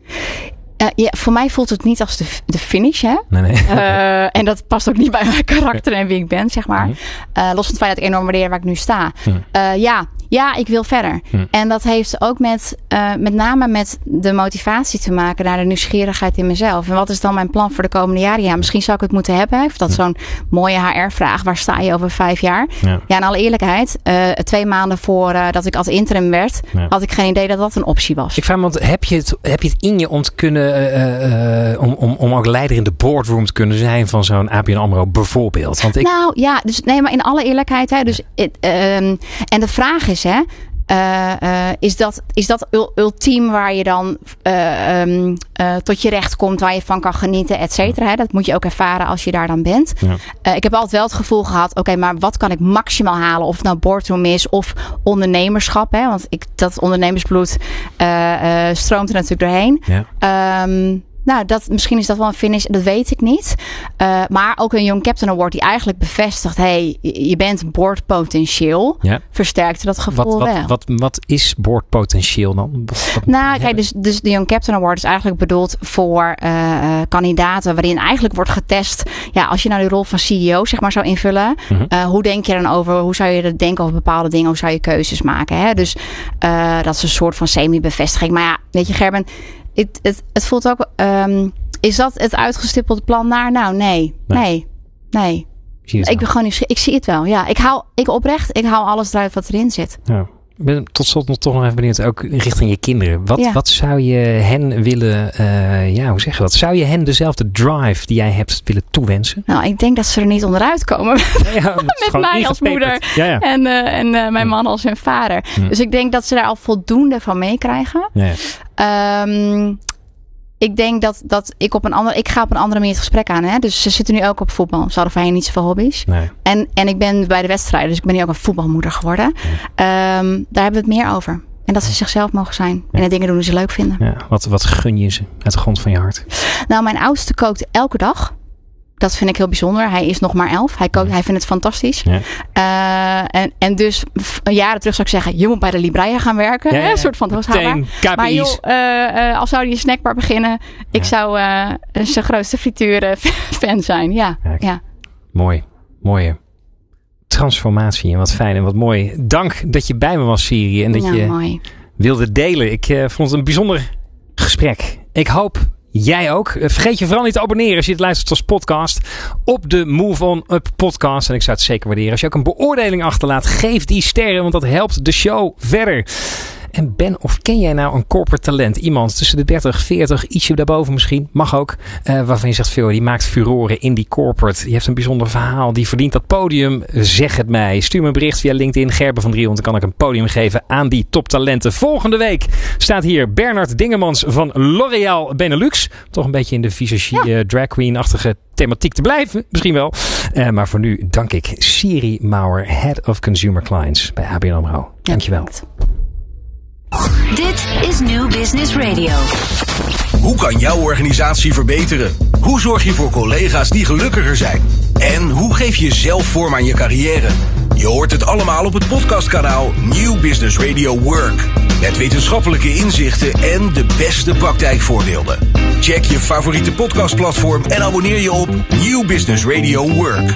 Uh, ja, voor mij voelt het niet als de, de finish, hè? Nee, nee. Uh, en dat past ook niet bij mijn karakter en wie ik ben, zeg maar. Mm-hmm. Uh, los van het feit dat ik enorm waardeer waar ik nu sta. Mm. Uh, ja, ja, ik wil verder. Mm. En dat heeft ook met, uh, met name met de motivatie te maken naar de nieuwsgierigheid in mezelf. En wat is dan mijn plan voor de komende jaren? Ja, misschien zou ik het moeten hebben. Of dat mm. zo'n mooie H R-vraag. Waar sta je over vijf jaar? Ja, ja in alle eerlijkheid. Uh, twee maanden voor uh, dat ik als interim werd, ja. had ik geen idee dat dat een optie was. Ik vraag me, want heb je het, heb je het in je om te kunnen Uh, uh, om, om, om ook leider in de boardroom te kunnen zijn van zo'n A B N AMRO bijvoorbeeld? Want ik... Nou ja, dus nee, maar in alle eerlijkheid, hè, dus it, um, en de vraag is, hè, uh, uh, is dat, is dat ultiem waar je dan uh, um, uh, tot je recht komt, waar je van kan genieten, et cetera. Hè? Dat moet je ook ervaren als je daar dan bent. Ja. Uh, ik heb altijd wel het gevoel gehad, oké, okay, maar wat kan ik maximaal halen? Of het nou boardroom is of ondernemerschap. Hè? Want ik, dat ondernemersbloed uh, uh, stroomt er natuurlijk doorheen. Ja. Um, Nou, dat, misschien is dat wel een finish, dat weet ik niet. Uh, maar ook een Young Captain Award die eigenlijk bevestigt, hey, je bent boordpotentieel. Ja. Versterkt dat gevoel wat, wat, wel. Wat, wat is boordpotentieel dan? Wat, wat nou, kijk, dus, dus de Young Captain Award is eigenlijk bedoeld voor uh, uh, kandidaten waarin eigenlijk wordt getest. Ja, als je nou die rol van C E O zeg maar zou invullen, mm-hmm. uh, hoe denk je dan over, hoe zou je er denken over bepaalde dingen, hoe zou je keuzes maken? Hè? Dus uh, dat is een soort van semi-bevestiging. Maar ja, weet je, Gerben, Het, het, het voelt ook... Um, is dat het uitgestippelde plan naar? Nou, nee. Nee. Nee. nee. Ik ben gewoon nieuwsgierig. Ik zie het wel. Ja, ik haal... Ik oprecht... Ik haal alles eruit wat erin zit. Ja. Ik ben tot slot nog toch nog even benieuwd, ook richting je kinderen. Wat, ja. wat zou je hen willen, uh, ja, hoe zeg je dat? Zou je hen dezelfde drive die jij hebt willen toewensen? Nou, ik denk dat ze er niet onderuit komen. Ja, met mij als moeder ja, ja. en, uh, en uh, mijn man als hun vader. Hm. Dus ik denk dat ze daar al voldoende van meekrijgen. Ja. Um, Ik denk dat, dat ik op een andere... Ik ga op een andere manier het gesprek aan. Hè? Dus ze zitten nu ook op voetbal. Ze hadden voorheen niet zoveel hobby's. Nee. En, en ik ben bij de wedstrijden. Dus ik ben nu ook een voetbalmoeder geworden. Ja. Um, daar hebben we het meer over. En dat ze zichzelf mogen zijn. En de dingen doen die ze leuk vinden. Ja, wat, wat gun je ze uit de grond van je hart? Nou, mijn oudste kookt elke dag. Dat vind ik heel bijzonder. Hij is nog maar elf. Hij kookt, hij vindt het fantastisch. Ja. Uh, en, en dus jaren terug zou ik zeggen, je moet bij de Libreia gaan werken. Ja, ja, ja. Een soort van haalbaar. Maar joh, uh, uh, als zou hij een snackbar beginnen, ik ja. zou uh, zijn grootste frituren fan zijn. Ja, ja. ja. Mooi. Mooie transformatie. En wat fijn en wat mooi. Dank dat je bij me was, Siri. En dat ja, je mooi. wilde delen. Ik uh, vond het een bijzonder gesprek. Ik hoop... Jij ook. Vergeet je vooral niet te abonneren als je het luistert als podcast op de Move On Up podcast. En ik zou het zeker waarderen. Als je ook een beoordeling achterlaat, geef die sterren, want dat helpt de show verder. En ben of ken jij nou een corporate talent? Iemand tussen de dertig, veertig, ietsje daarboven misschien, mag ook. Uh, waarvan je zegt, veel, die maakt furoren in die corporate. Die heeft een bijzonder verhaal, die verdient dat podium. Zeg het mij. Stuur me een bericht via LinkedIn, Gerben van Driel. Want dan kan ik een podium geven aan die toptalenten. Volgende week staat hier Bernard Dingemans van L'Oréal Benelux. Toch een beetje in de visagie ja. uh, drag queen-achtige thematiek te blijven. Misschien wel. Uh, maar voor nu dank ik Siri Maurer, Head of Consumer Clients bij A B N AMRO. Dankjewel. Ja, dit is New Business Radio. Hoe kan jouw organisatie verbeteren? Hoe zorg je voor collega's die gelukkiger zijn? En hoe geef je zelf vorm aan je carrière? Je hoort het allemaal op het podcastkanaal New Business Radio Work. Met wetenschappelijke inzichten en de beste praktijkvoorbeelden. Check je favoriete podcastplatform en abonneer je op New Business Radio Work.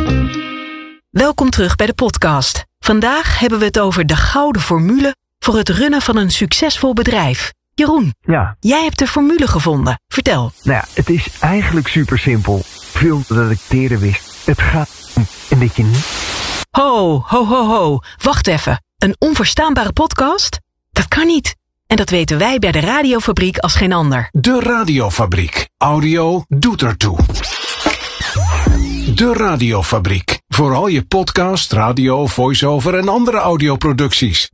Welkom terug bij de podcast. Vandaag hebben we het over de gouden formule voor het runnen van een succesvol bedrijf. Jeroen, ja. jij hebt de formule gevonden. Vertel. Nou ja, het is eigenlijk super simpel. Veel dat ik eerder wist. Het gaat om een beetje niet. Ho, ho, ho, ho. Wacht even. Een onverstaanbare podcast? Dat kan niet. En dat weten wij bij de Radiofabriek als geen ander. De Radiofabriek. Audio doet ertoe. De Radiofabriek. Voor al je podcast, radio, voice-over en andere audioproducties.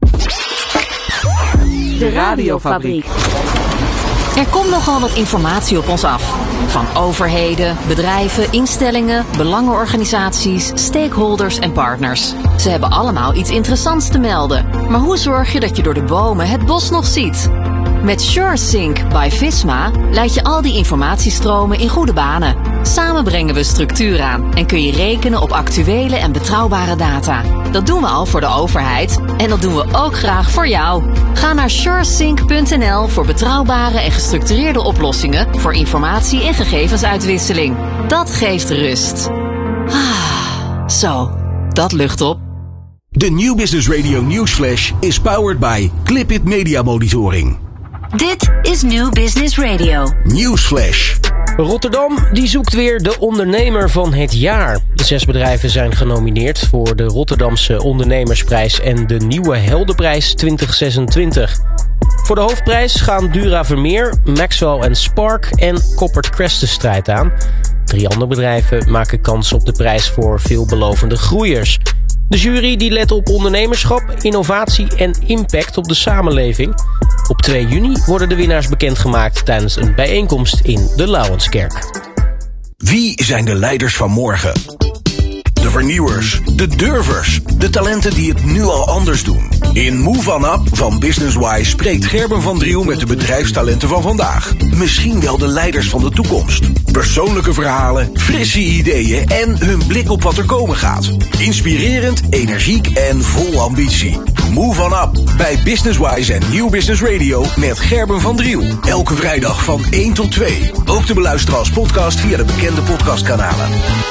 De Radiofabriek. Er komt nogal wat informatie op ons af. Van overheden, bedrijven, instellingen, belangenorganisaties, stakeholders en partners. Ze hebben allemaal iets interessants te melden. Maar hoe zorg je dat je door de bomen het bos nog ziet? Met SureSync by Visma leid je al die informatiestromen in goede banen. Samen brengen we structuur aan en kun je rekenen op actuele en betrouwbare data. Dat doen we al voor de overheid en dat doen we ook graag voor jou. Ga naar suresync punt n l voor betrouwbare en gestructureerde oplossingen voor informatie- en gegevensuitwisseling. Dat geeft rust. Ah, zo, dat lucht op. De New Business Radio Newsflash is powered by Clipit Media Monitoring. Dit is New Business Radio. Newsflash. Rotterdam die zoekt weer de ondernemer van het jaar. De zes bedrijven zijn genomineerd voor de Rotterdamse Ondernemersprijs en de Nieuwe Heldenprijs twintig zesentwintig. Voor de hoofdprijs gaan Dura Vermeer, Maxwell en Spark en Coppert Crest de strijd aan. Drie andere bedrijven maken kans op de prijs voor veelbelovende groeiers. De jury die let op ondernemerschap, innovatie en impact op de samenleving. Op twee juni worden de winnaars bekendgemaakt tijdens een bijeenkomst in de Lauwenskerk. Wie zijn de leiders van morgen? De vernieuwers, de durvers, de talenten die het nu al anders doen. In Move On Up van Businesswise spreekt Gerben van Driel met de bedrijfstalenten van vandaag. Misschien wel de leiders van de toekomst. Persoonlijke verhalen, frisse ideeën en hun blik op wat er komen gaat. Inspirerend, energiek en vol ambitie. Move On Up bij Businesswise en New Business Radio met Gerben van Driel. Elke vrijdag van één tot twee. Ook te beluisteren als podcast via de bekende podcastkanalen.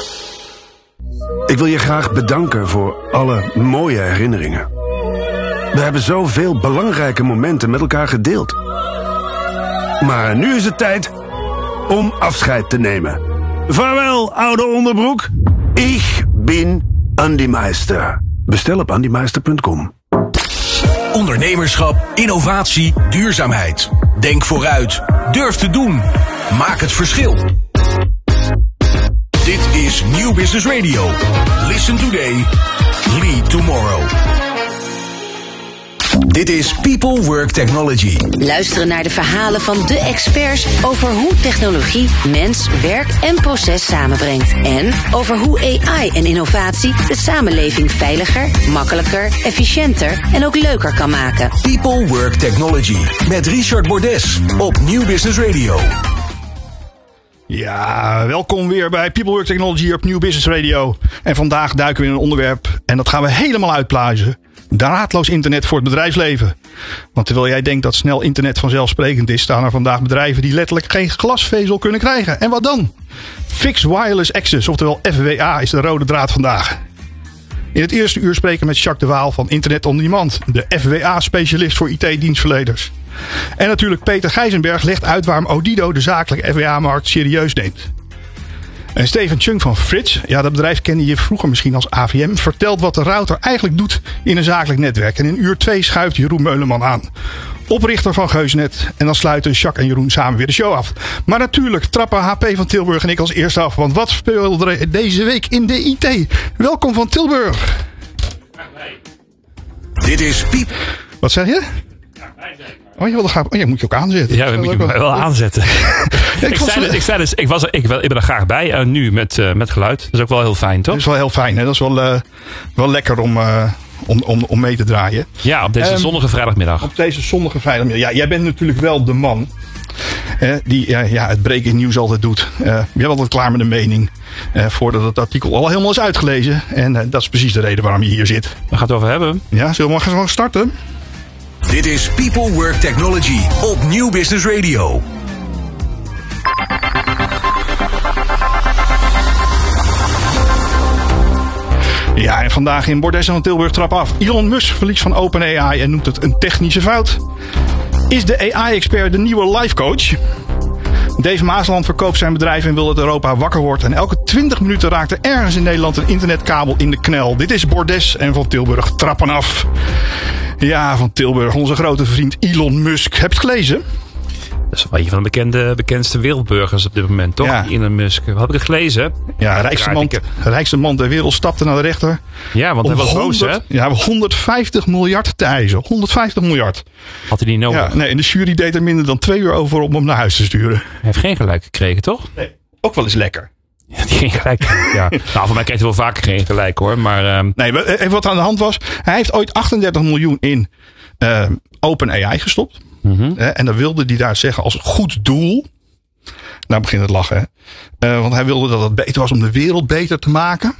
Ik wil je graag bedanken voor alle mooie herinneringen. We hebben zoveel belangrijke momenten met elkaar gedeeld. Maar nu is het tijd om afscheid te nemen. Vaarwel, oude onderbroek. Ik ben Andy Meister. Bestel op andymeister punt com. Ondernemerschap, innovatie, duurzaamheid. Denk vooruit. Durf te doen. Maak het verschil. Dit is Nieuw Business Radio. Listen today. Lead tomorrow. Dit is People Work Technology. Luisteren naar de verhalen van de experts over hoe technologie mens, werk en proces samenbrengt. En over hoe A I en innovatie de samenleving veiliger, makkelijker, efficiënter en ook leuker kan maken. People Work Technology met Richard Bordes op Nieuw Business Radio. Ja, welkom weer bij People Work Technology op Nieuw Business Radio. En vandaag duiken we in een onderwerp en dat gaan we helemaal uitpluizen. Draadloos internet voor het bedrijfsleven. Want terwijl jij denkt dat snel internet vanzelfsprekend is, staan er vandaag bedrijven die letterlijk geen glasvezel kunnen krijgen. En wat dan? Fixed Wireless Access, oftewel F W A, is de rode draad vandaag. In het eerste uur spreken we met Jacques de Waal van Internet on Demand, de F W A-specialist voor I T-dienstverleners. En natuurlijk Peter Gijzenberg legt uit waarom Odido de zakelijke F W A-markt serieus neemt. En Steven Chung van Frits, ja, dat bedrijf kende je vroeger misschien als A V M, vertelt wat de router eigenlijk doet in een zakelijk netwerk. En in uur twee schuift Jeroen Meuleman aan, oprichter van Geusnet. En dan sluiten Jacques en Jeroen samen weer de show af. Maar natuurlijk trappen H P van Tilburg en ik als eerste af. Want wat speelde er deze week in de I T? Welkom van Tilburg. Dit is Piep. Wat zeg je? Oh, je, wilde graag, oh, je moet je ook aanzetten. Ja, we moet je wel, wel aanzetten. Ja, ik, ik, zei dus, ik, zei dus, ik, was er, ik, ik ben er graag bij. Uh, nu met, uh, met geluid. Dat is ook wel heel fijn, toch? Dat is wel heel fijn. Hè? Dat is wel, uh, wel lekker om, uh, om, om, om mee te draaien. Ja, op deze um, zonnige vrijdagmiddag. Op deze zonnige vrijdagmiddag. Ja, jij bent natuurlijk wel de man uh, die uh, ja, het breaking nieuws altijd doet. Uh, je bent altijd klaar met een mening. Uh, voordat het artikel al helemaal is uitgelezen. En uh, dat is precies de reden waarom je hier zit. Waar gaat het over hebben? Ja, zullen we maar gaan starten? Dit is People Work Technology op Nieuw Business Radio. Ja, en vandaag in Bordes van Tilburg trap af. Elon Musk verliest van OpenAI en noemt het een technische fout. Is de A I-expert de nieuwe life coach? Dave Maasland verkoopt zijn bedrijf en wil dat Europa wakker wordt. En elke twintig minuten raakt er ergens in Nederland een internetkabel in de knel. Dit is Bordes en van Tilburg trappen af. Ja, van Tilburg, onze grote vriend Elon Musk. Heb je het gelezen? Dat is wel een van de bekende, bekendste wereldburgers op dit moment, toch? Ja. Elon Musk. Wat heb ik het gelezen? Ja, rijkste man, rijkste man ter wereld stapte naar de rechter. Ja, want hij was boos, hè? Ja, honderdvijftig miljard te eisen. honderdvijftig miljard. Had hij niet nodig? Ja, nee, en de jury deed er minder dan twee uur over om hem naar huis te sturen. Hij heeft geen gelijk gekregen, toch? Nee, ook wel eens lekker. Ja, die geen gelijk. Ja. Nou, voor mij kreeg hij wel vaker geen gelijk, hoor. Maar, um... nee, even wat aan de hand was. Hij heeft ooit achtendertig miljoen in uh, OpenAI gestopt. Mm-hmm. En dan wilde hij daar zeggen als goed doel. Nou begint het lachen. Hè? Uh, want hij wilde dat het beter was om de wereld beter te maken.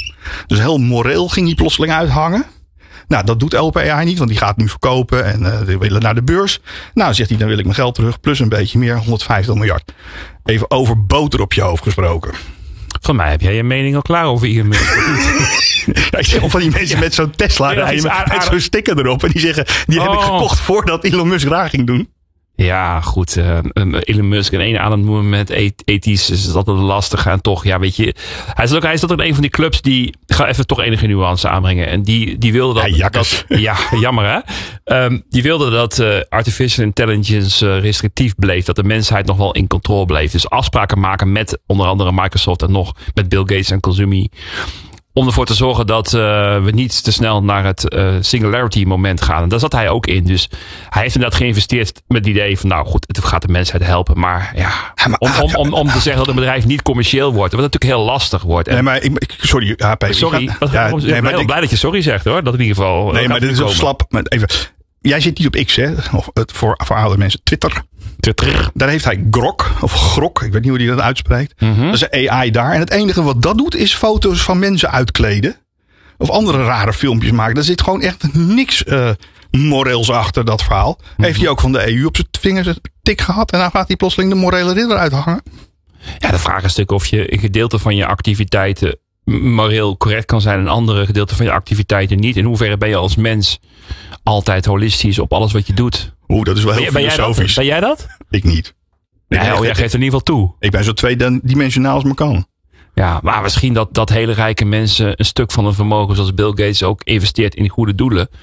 Dus heel moreel ging hij plotseling uithangen. Nou, dat doet OpenAI niet, want die gaat nu verkopen en uh, die willen naar de beurs. Nou, zegt hij, dan wil ik mijn geld terug, plus een beetje meer, honderdvijftig miljard. Even over boter op je hoofd gesproken. Van mij heb jij je mening al klaar over Elon Musk. Ja, ik zeg al van die mensen met zo'n Tesla rijden met, met zo'n sticker erop. En die zeggen, die oh. heb ik gekocht voordat Elon Musk raar ging doen. Ja, goed. Uh, Elon Musk in één adem noemen met ethisch is altijd lastig. En toch, ja, weet je. Hij is ook, hij is ook een van die clubs die. Ik ga even toch enige nuance aanbrengen. En die, die wilde dat. Ja, dat ja, jammer hè. Um, die wilde dat uh, artificial intelligence uh, restrictief bleef. Dat de mensheid nog wel in controle bleef. Dus afspraken maken met onder andere Microsoft en nog met Bill Gates en Kazumi. Om ervoor te zorgen dat uh, we niet te snel naar het uh, singularity moment gaan. En daar zat hij ook in. Dus hij heeft inderdaad geïnvesteerd met het idee van, nou goed, het gaat de mensheid helpen. Maar ja, om, om, om, om te zeggen dat een bedrijf niet commercieel wordt. Wat natuurlijk heel lastig wordt. En nee, maar ik, sorry, H P. Sorry, ik, ga, ja, ik ben nee, heel ik, blij dat je sorry zegt hoor. Dat in ieder geval. Nee, maar dit is ook slap. Maar even, jij zit niet op X, hè? Of het, voor, voor oude mensen. Twitter. Twitter. Daar heeft hij Grok, of Grok, ik weet niet hoe hij dat uitspreekt. Mm-hmm. Dat is een A I daar. En het enige wat dat doet, is foto's van mensen uitkleden. Of andere rare filmpjes maken. Daar zit gewoon echt niks uh, moreels achter dat verhaal. Mm-hmm. Heeft hij ook van de E U op zijn vingers tik gehad. En dan gaat hij plotseling de morele ridder uithangen. Ja, de vraag is natuurlijk of je een gedeelte van je activiteiten moreel correct kan zijn. En andere gedeelte van je activiteiten niet. In hoeverre ben je als mens altijd holistisch op alles wat je doet? Oeh, dat is wel heel ben, filosofisch. Ben jij dat? Ben jij dat? Ik niet. Ja, nee, oh, jij geeft er in ieder geval toe. Ik ben zo tweedimensionaal als me kan. Ja, maar misschien dat, dat hele rijke mensen een stuk van hun vermogen, zoals Bill Gates ook, investeert in goede doelen.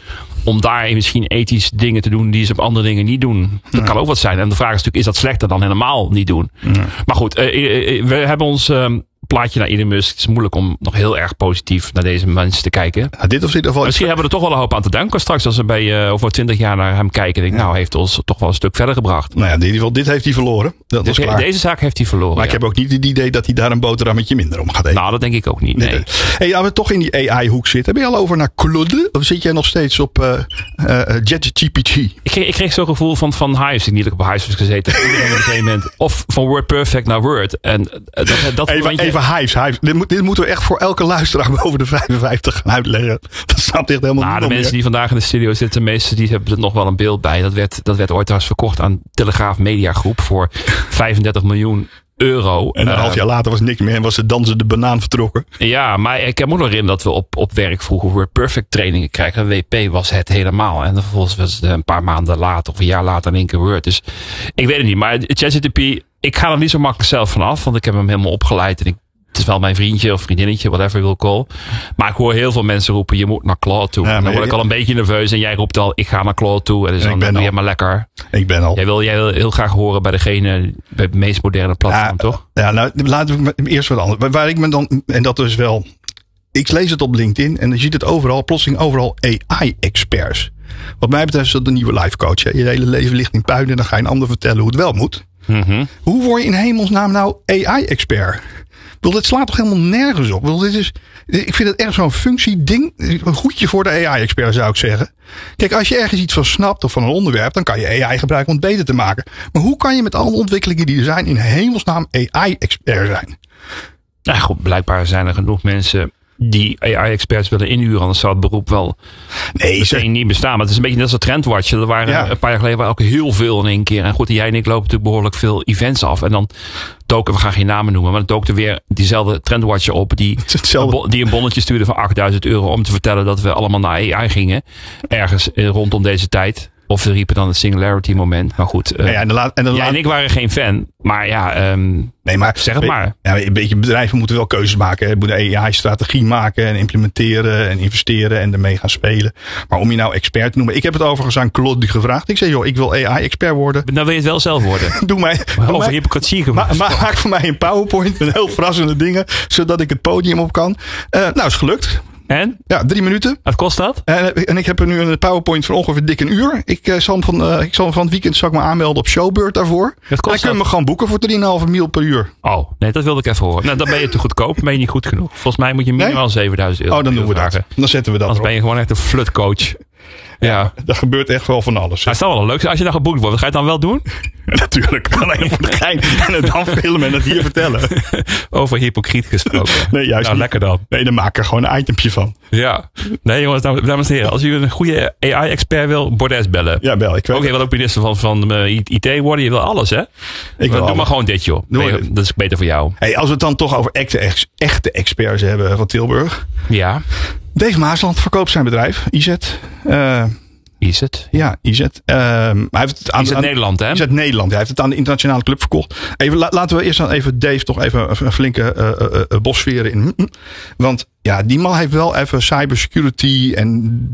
om daar misschien ethisch dingen te doen die ze op andere dingen niet doen. Dat ja. kan ook wat zijn. En de vraag is natuurlijk, is dat slechter dan helemaal niet doen? Ja. Maar goed, uh, we hebben ons... Uh, plaatje naar Elon Musk. Het is moeilijk om nog heel erg positief naar deze mensen te kijken. Ja, dit of dit of Misschien hebben we er toch wel een hoop aan te danken straks als we bij, uh, over twintig jaar naar hem kijken. Denk, ja. Nou, heeft ons toch wel een stuk verder gebracht. Nou ja, in ieder geval, dit heeft hij verloren. Dat dit, was klaar. Deze zaak heeft hij verloren. Maar ja. ik heb ook niet het idee dat hij daar een boterhammetje minder om gaat eten. Nou, dat denk ik ook niet. Nee. nee. Hey, als we toch in die A I-hoek zitten, ben je al over naar Claude? Of zit jij nog steeds op uh, uh, JetGPT? Ik kreeg, ik kreeg zo'n gevoel van, van Hives. Ik niet dat ik op Hives was gezeten. op een gegeven moment. Of van WordPerfect naar Word. En dat, dat even momentje... even Hives. Hives. Dit, moet, dit moeten we echt voor elke luisteraar boven de vijfenvijftig gaan uitleggen. Dat snapt echt helemaal nou, niet. De mensen meer. die vandaag in de studio zitten, de meeste die hebben er nog wel een beeld bij. Dat werd, dat werd ooit trouwens verkocht aan Telegraaf Media Groep voor vijfendertig miljoen euro. En een uh, half jaar later was niks meer en was de dansende banaan vertrokken. Ja, maar ik heb me nog herinneren dat we op, op werk vroeger WordPerfect trainingen krijgen. W P was het helemaal. En vervolgens was het een paar maanden later of een jaar later in één keer Word. Dus ik weet het niet. Maar ChatGPT, ik ga er niet zo makkelijk zelf vanaf. Want ik heb hem helemaal opgeleid. En ik, het is wel mijn vriendje of vriendinnetje, whatever je wil call. Maar ik hoor heel veel mensen roepen, je moet naar Claude toe. Ja, en dan word ik al een beetje nerveus. En jij roept al, ik ga naar Claude toe. En dus dan ben je maar lekker. Ik ben al. Jij wil, jij wil heel graag horen bij degene, bij het meest moderne platform, ja, toch? Ja, nou, laten we eerst wat anders. Waar ik me dan, en dat is wel, ik lees het op LinkedIn en je ziet het overal, plotseling overal A I-experts. Wat mij betreft is dat de nieuwe life coach. Hè? Je hele leven ligt in puin en dan ga je een ander vertellen hoe het wel moet. Mm-hmm. Hoe word je in hemelsnaam nou A I-expert? Ik bedoel, dit slaat toch helemaal nergens op? Ik bedoel, dit is, ik vind het echt zo'n functieding. Een goedje voor de A I-expert zou ik zeggen. Kijk, als je ergens iets van snapt of van een onderwerp, dan kan je A I gebruiken om het beter te maken. Maar hoe kan je met alle ontwikkelingen die er zijn in hemelsnaam A I-expert zijn? Nou goed, blijkbaar zijn er genoeg mensen die A I-experts willen inhuren. Anders zou het beroep wel nee, meteen niet bestaan. Maar het is een beetje net als een trendwatcher. Er waren ja. een paar jaar geleden waren ook heel veel in één keer. En goed, jij en ik lopen natuurlijk behoorlijk veel events af. En dan doken, we gaan geen namen noemen, maar dan dook er weer diezelfde trendwatcher op. Die, een, die een bonnetje stuurde van achtduizend euro om te vertellen dat we allemaal naar A I gingen. Ergens rondom deze tijd. Of ze riepen dan het singularity moment. Maar goed, uh, ja, en, de la- en, de la- jij en ik waren geen fan. Maar ja, um, nee, maar zeg het be- maar. Ja, een beetje bedrijven moeten wel keuzes maken. Hè. Moeten A I-strategie maken en implementeren en investeren en ermee gaan spelen. Maar om je nou expert te noemen. Ik heb het overigens aan Claude vgevraagd. Ik zei, joh, ik wil A I-expert worden. Nou wil je het wel zelf worden. Doe mij. Over mij, hypocrisie gemaakt. Ma- maak voor mij een PowerPoint met heel verrassende dingen. Zodat ik het podium op kan. Uh, nou, is gelukt. En? Ja, drie minuten. Wat kost dat? En, en ik heb er nu een PowerPoint van ongeveer dik een uur. Ik uh, zal, van, uh, ik zal van het weekend zal ik me aanmelden op Showbird daarvoor. Wat kost en kun je me gewoon boeken voor drie komma vijf mil per uur. Oh, nee, dat wilde ik even horen. Nou, dan ben je te goedkoop. Ben je niet goed genoeg. Volgens mij moet je minimaal nee? zevenduizend euro. Oh, dan doen we dat. Dan zetten we dat Anders ben je gewoon echt een flutcoach. Ja, ja, er gebeurt echt wel van alles. Het is wel leuk als je dan geboekt wordt. Ga je het dan wel doen? Ja, natuurlijk. Alleen voor de gein. En het dan filmen en het hier vertellen. Over hypocriet gesproken. Nee, juist nou, niet. Lekker dan. Nee, dan maak ik er gewoon een itempje van. Ja. Nee, jongens, dames en heren. Als u een goede A I-expert wil, Bordes bellen. Ja, bel. Ik weet Oké, je wil ook minister van, van uh, I T worden. Je wil alles, hè? Ik wil Doe alles. Maar gewoon dit, joh. Nee, dat is beter voor jou. Hey, als we het dan toch over echte, echte experts hebben van Tilburg. Ja. Dave Maasland verkoopt zijn bedrijf, I Z. Uh, I Z? Ja, I Z. Uh, hij heeft het aan, I Z aan, Nederland, hè? I Z Nederland. Hij heeft het aan de internationale club verkocht. Even, la, laten we eerst dan even Dave toch even een flinke uh, uh, uh, bosferen in. Want ja, die man heeft wel even cybersecurity en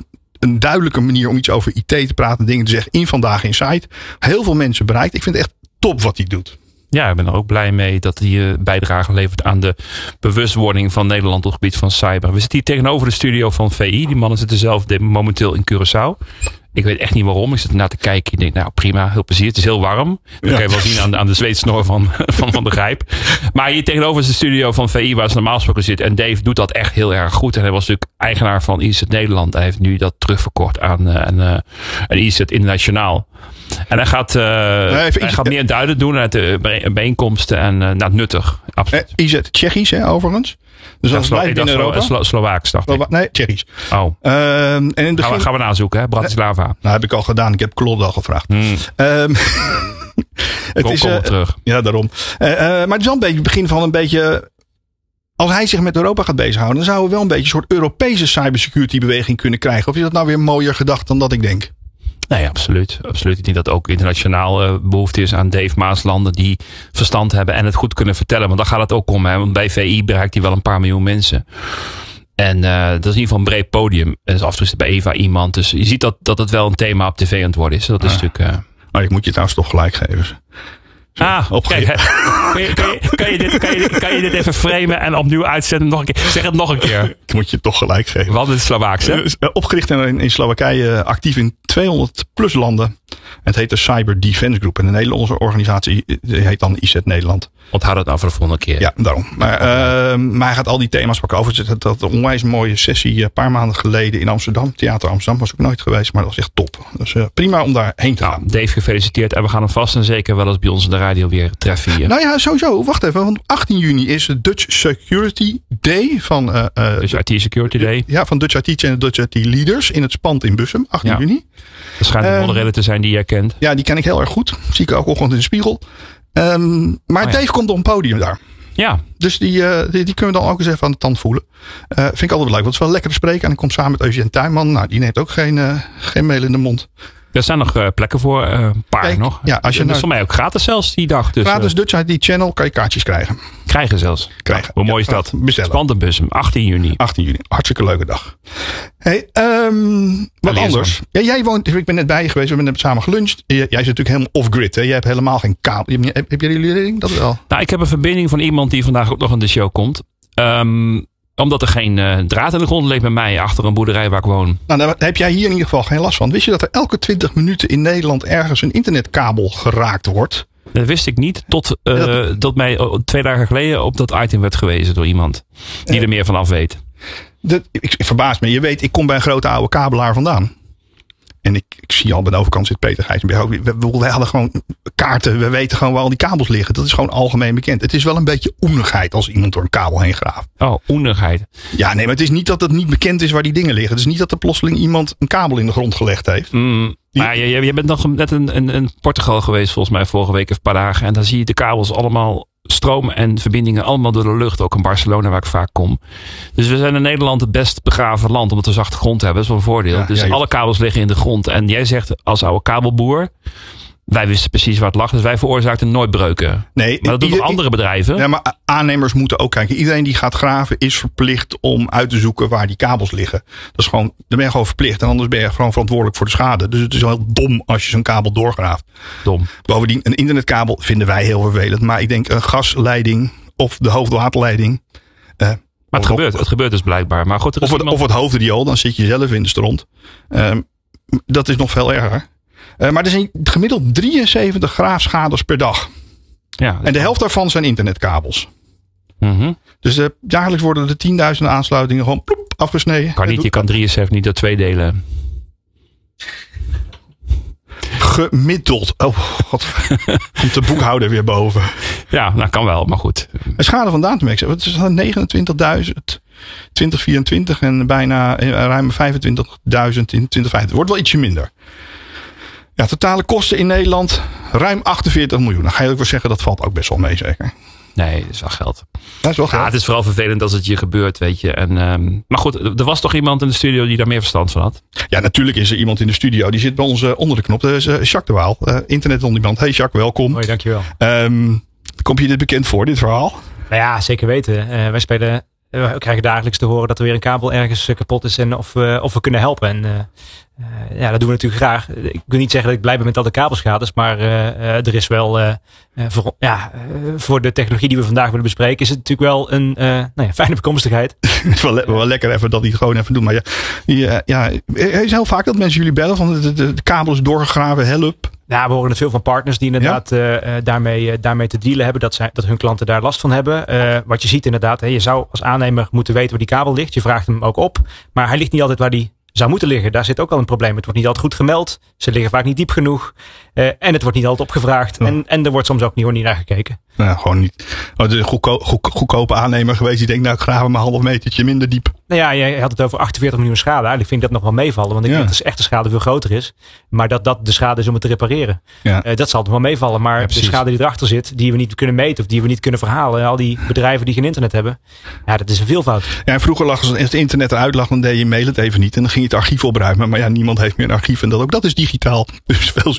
een duidelijke manier om iets over I T te praten, dingen te zeggen in Vandaag Inside. Heel veel mensen bereikt. Ik vind het echt top wat hij doet. Ja, ik ben er ook blij mee dat hij uh, bijdrage levert aan de bewustwording van Nederland op het gebied van cyber. We zitten hier tegenover de studio van V I. Die mannen zitten zelf momenteel in Curaçao. Ik weet echt niet waarom. Ik zit ernaar te kijken. Ik denk, nou prima, heel plezier. Het is heel warm. Dat ja. kan je wel zien aan, aan de zweetsnor van, van Van de Grijp. Maar hier tegenover is de studio van V I waar ze normaal gesproken zit. En Dave doet dat echt heel erg goed. En hij was natuurlijk eigenaar van I Z Nederland. Hij heeft nu dat terugverkocht aan, uh, aan, uh, aan I Z Internationaal. En hij gaat, uh, nee, hij gaat meer duidelijk doen naar de bijeenkomsten en uh, naar het nuttig. Absoluut. Eh, I Z Tsjechisch, hè, overigens. Dus dat blijft binnen Slo- Europa. Slo- Slovaaks, dacht Slova- ik. Nee, Tsjechisch. Oh. Uh, en in het begin... gaan, we, gaan we nazoeken, hè? Bratislava. Nee, nou, heb ik al gedaan. Ik heb Claude al gevraagd. Hmm. Um, het Kom, is, kom uh, terug. Ja, daarom. Uh, uh, maar het is wel een beetje het begin van een beetje... Als hij zich met Europa gaat bezighouden, dan zouden we wel een beetje een soort Europese cybersecurity beweging kunnen krijgen. Of is dat nou weer mooier gedacht dan dat ik denk? Nee, absoluut. absoluut. Ik denk dat ook internationaal uh, behoefte is aan Dave Maaslanden die verstand hebben en het goed kunnen vertellen. Want daar gaat het ook om. Hè? Want bij V I bereikt hij wel een paar miljoen mensen. En uh, dat is in ieder geval een breed podium. En dus af en toe zit bij Eva iemand. Dus je ziet dat, dat het wel een thema op tv aan het worden is. Dat is ah. natuurlijk... Uh... Maar ik moet je trouwens toch gelijk geven. Zo, ah, kijk, kan, je, kan, je, kan, je dit, kan, je, kan je dit even framen en opnieuw uitzetten? Nog een keer. Zeg het nog een keer. Ik moet je toch gelijk geven. Wat is Slovaaks, hè? Uh, opgericht in, in Slowakije, actief in tweehonderd plus landen. Het heet de Cyber Defense Group. En de Nederlandse organisatie heet dan I Z Nederland. Onthoud dat nou voor de volgende keer. Ja, daarom. Maar, uh, maar hij gaat al die thema's pakken over. Het dat een onwijs mooie sessie een paar maanden geleden in Amsterdam. Theater Amsterdam was ik nooit geweest, maar dat was echt top. Dus uh, prima om daar heen te gaan. Nou, Dave, gefeliciteerd. En we gaan hem vast en zeker wel eens bij ons in de radio weer treffen hier. Nou ja, sowieso. Wacht even. Want achttien juni is de Dutch Security Day van... Uh, uh, Dutch I T Security Day. Ja, van Dutch I T en Dutch I T Leaders in het Spand in Bussum. achttien ja. juni. Dat schijnt een uh, modderreden te zijn die jij kent. Ja, die ken ik heel erg goed. Zie ik ook ochtend in de spiegel. Um, maar oh, ja. Dave komt op een podium daar. Ja. Dus die, uh, die, die kunnen we dan ook eens even aan de tand voelen. Uh, vind ik altijd wel leuk. Want het is wel lekker bespreken. En ik kom samen met Eugène Tuinman. Nou, die neemt ook geen, uh, geen meel in de mond. Er zijn nog uh, plekken voor. Uh, een paar Kijk, nog. Ja, als je dat nou, is voor mij ook gratis zelfs die dag. Dus, gratis uh, Dutch I T Channel kan je kaartjes krijgen. Krijgen zelfs. Krijgen. Hoe mooi ja, is dat? Bestellen. Spand en Bussum. achttien juni. achttien juni. Hartstikke leuke dag. Hey, um, wat Lees anders. Ja, jij woont, ik ben net bij je geweest. We hebben net samen geluncht. Jij zit natuurlijk helemaal off-grid. Hè? Jij hebt helemaal geen kabel. Heb, heb jij jullie ding? Dat wel? Nou, ik heb een verbinding van iemand die vandaag ook nog in de show komt. Um, omdat er geen uh, draad in de grond leek bij mij achter een boerderij waar ik woon. Nou, daar heb jij hier in ieder geval geen last van. Wist je dat er elke twintig minuten in Nederland ergens een internetkabel geraakt wordt? Dat wist ik niet. Tot, uh, dat, tot mij uh, twee dagen geleden op dat item werd gewezen door iemand die uh, er meer van af weet. Dat, ik, ik verbaas me. Je weet, ik kom bij een grote oude kabelaar vandaan. En ik, ik zie al bij de overkant zit Peter Gijzenberg ook. We, we, we hadden gewoon kaarten. We weten gewoon waar al die kabels liggen. Dat is gewoon algemeen bekend. Het is wel een beetje oenigheid als iemand door een kabel heen graaft. Oh, oenigheid. Ja, nee, maar het is niet dat het niet bekend is waar die dingen liggen. Het is niet dat er plotseling iemand een kabel in de grond gelegd heeft. Mm, maar je, je bent nog net in, in, in Portugal geweest volgens mij vorige week of een paar dagen. En dan zie je de kabels allemaal... stroom en verbindingen allemaal door de lucht. Ook in Barcelona waar ik vaak kom. Dus we zijn in Nederland het best begraven land. Omdat we zachte grond hebben. Dat is wel een voordeel. Ja, dus ja, alle kabels liggen in de grond. En jij zegt als oude kabelboer. Wij wisten precies waar het lag. Dus wij veroorzaakten nooit breuken. Nee, maar dat doen ieder, andere bedrijven. Ja, maar aannemers moeten ook kijken. Iedereen die gaat graven is verplicht om uit te zoeken waar die kabels liggen. Dat is gewoon, dan ben je gewoon verplicht. En anders ben je gewoon verantwoordelijk voor de schade. Dus het is wel heel dom als je zo'n kabel doorgraaft. Dom. Bovendien, een internetkabel vinden wij heel vervelend. Maar ik denk een gasleiding of de hoofdwaterleiding. Uh, maar het gebeurt, het gebeurt dus blijkbaar. Maar goed, er is of, het, iemand... of het hoofdriool, dan zit je zelf in de stront. Uh, dat is nog veel erger. Uh, maar er zijn gemiddeld drieënzeventig graafschades per dag. Ja, en de helft daarvan zijn internetkabels. Mm-hmm. Dus uh, dagelijks worden er tienduizenden aansluitingen gewoon ploep, afgesneden. Kan niet, je kan drieënzeventig niet door twee delen. Gemiddeld. Oh god. Komt de boekhouder weer boven. Ja, nou kan wel, maar goed. Een schade van Datamex. Het is negenentwintigduizend twintig vierentwintig en bijna ruim vijfentwintigduizend in twintig vijfentwintig. Wordt wel ietsje minder. Ja, totale kosten in Nederland ruim achtenveertig miljoen. Dan ga je ook wel zeggen, dat valt ook best wel mee zeker. Nee, dat is wel geld. Dat is wel geld. Ja, het is vooral vervelend als het je gebeurt, weet je. En, um, maar goed, er was toch iemand in de studio die daar meer verstand van had? Ja, natuurlijk is er iemand in de studio. Die zit bij ons uh, onder de knop. Dat is uh, Jacques de Waal, uh, internet on demand. Hey Jacques, welkom. Hoi, dankjewel. Um, Komt je dit bekend voor, dit verhaal? Nou ja, zeker weten. Uh, wij spelen... We krijgen dagelijks te horen dat er weer een kabel ergens kapot is en of, uh, of we kunnen helpen. En uh, uh, ja, dat doen we natuurlijk graag. Ik wil niet zeggen dat ik blij ben met al de kabelschades, maar uh, uh, er is wel, uh, uh, voor, ja, uh, voor de technologie die we vandaag willen bespreken, is het natuurlijk wel een uh, nou ja, fijne bekomstigheid. Het is wel, le- wel lekker even dat die het gewoon even doen. Maar ja, die, uh, ja, het is heel vaak dat mensen jullie bellen van de, de, de kabel is doorgegraven, help. Ja, we horen het veel van partners die inderdaad ja? uh, daarmee, uh, daarmee te dealen hebben. Dat, zij, dat hun klanten daar last van hebben. Uh, wat je ziet inderdaad, hè, je zou als aannemer moeten weten waar die kabel ligt. Je vraagt hem ook op. Maar hij ligt niet altijd waar die zou moeten liggen. Daar zit ook al een probleem. Het wordt niet altijd goed gemeld. Ze liggen vaak niet diep genoeg. Uh, en het wordt niet altijd opgevraagd. Oh. En, en er wordt soms ook niet, niet naar gekeken. Nou, gewoon niet. Oh, de goedko- goed, goedkope aannemer geweest die denkt, nou ik graaf hem een half metertje minder diep. Nou ja, je had het over achtenveertig miljoen schade. Eigenlijk vind ik dat nog wel meevallen. Want ik ja. denk dat de echte schade veel groter is. Maar dat dat de schade is om het te repareren. Ja. Uh, dat zal nog wel meevallen. Maar ja, de schade die erachter zit, die we niet kunnen meten of die we niet kunnen verhalen. Al die bedrijven die geen internet hebben. Ja, dat is een veelvoud. Ja, en vroeger lag als het internet eruit lag, dan deed je mail het even niet. En dan ging je het archief opruimen. Maar ja, niemand heeft meer een archief. En dat ook dat is digitaal. Dus veel succes verder.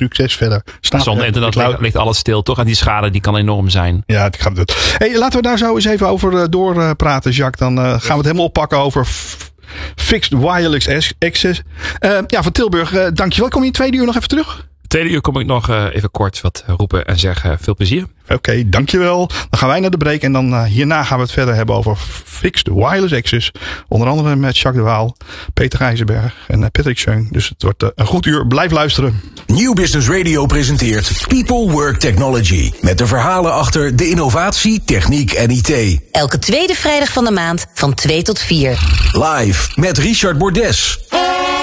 verder staat. Zonder internet ligt, ligt alles stil, toch? En die schade die kan enorm zijn. Ja, het gaat het. Hey, laten we daar zo eens even over uh, doorpraten, uh, Jacques. Dan uh, gaan we het helemaal oppakken over f- Fixed Wireless Access. Uh, ja, van Tilburg, uh, dankjewel. Kom je in tweede uur nog even terug? Tweede uur kom ik nog uh, even kort wat roepen en zeggen. Veel plezier. Oké, okay, dankjewel. Dan gaan wij naar de break en dan uh, hierna gaan we het verder hebben over Fixed Wireless Access. Onder andere met Jacques de Waal, Peter Gijzenberg en uh, Patrick Schoen. Dus het wordt uh, een goed uur. Blijf luisteren. Nieuw Business Radio presenteert People Work Technology. Met de verhalen achter de innovatie, techniek en I T. Elke tweede vrijdag van de maand van twee tot vier. Live met Richard Bordes.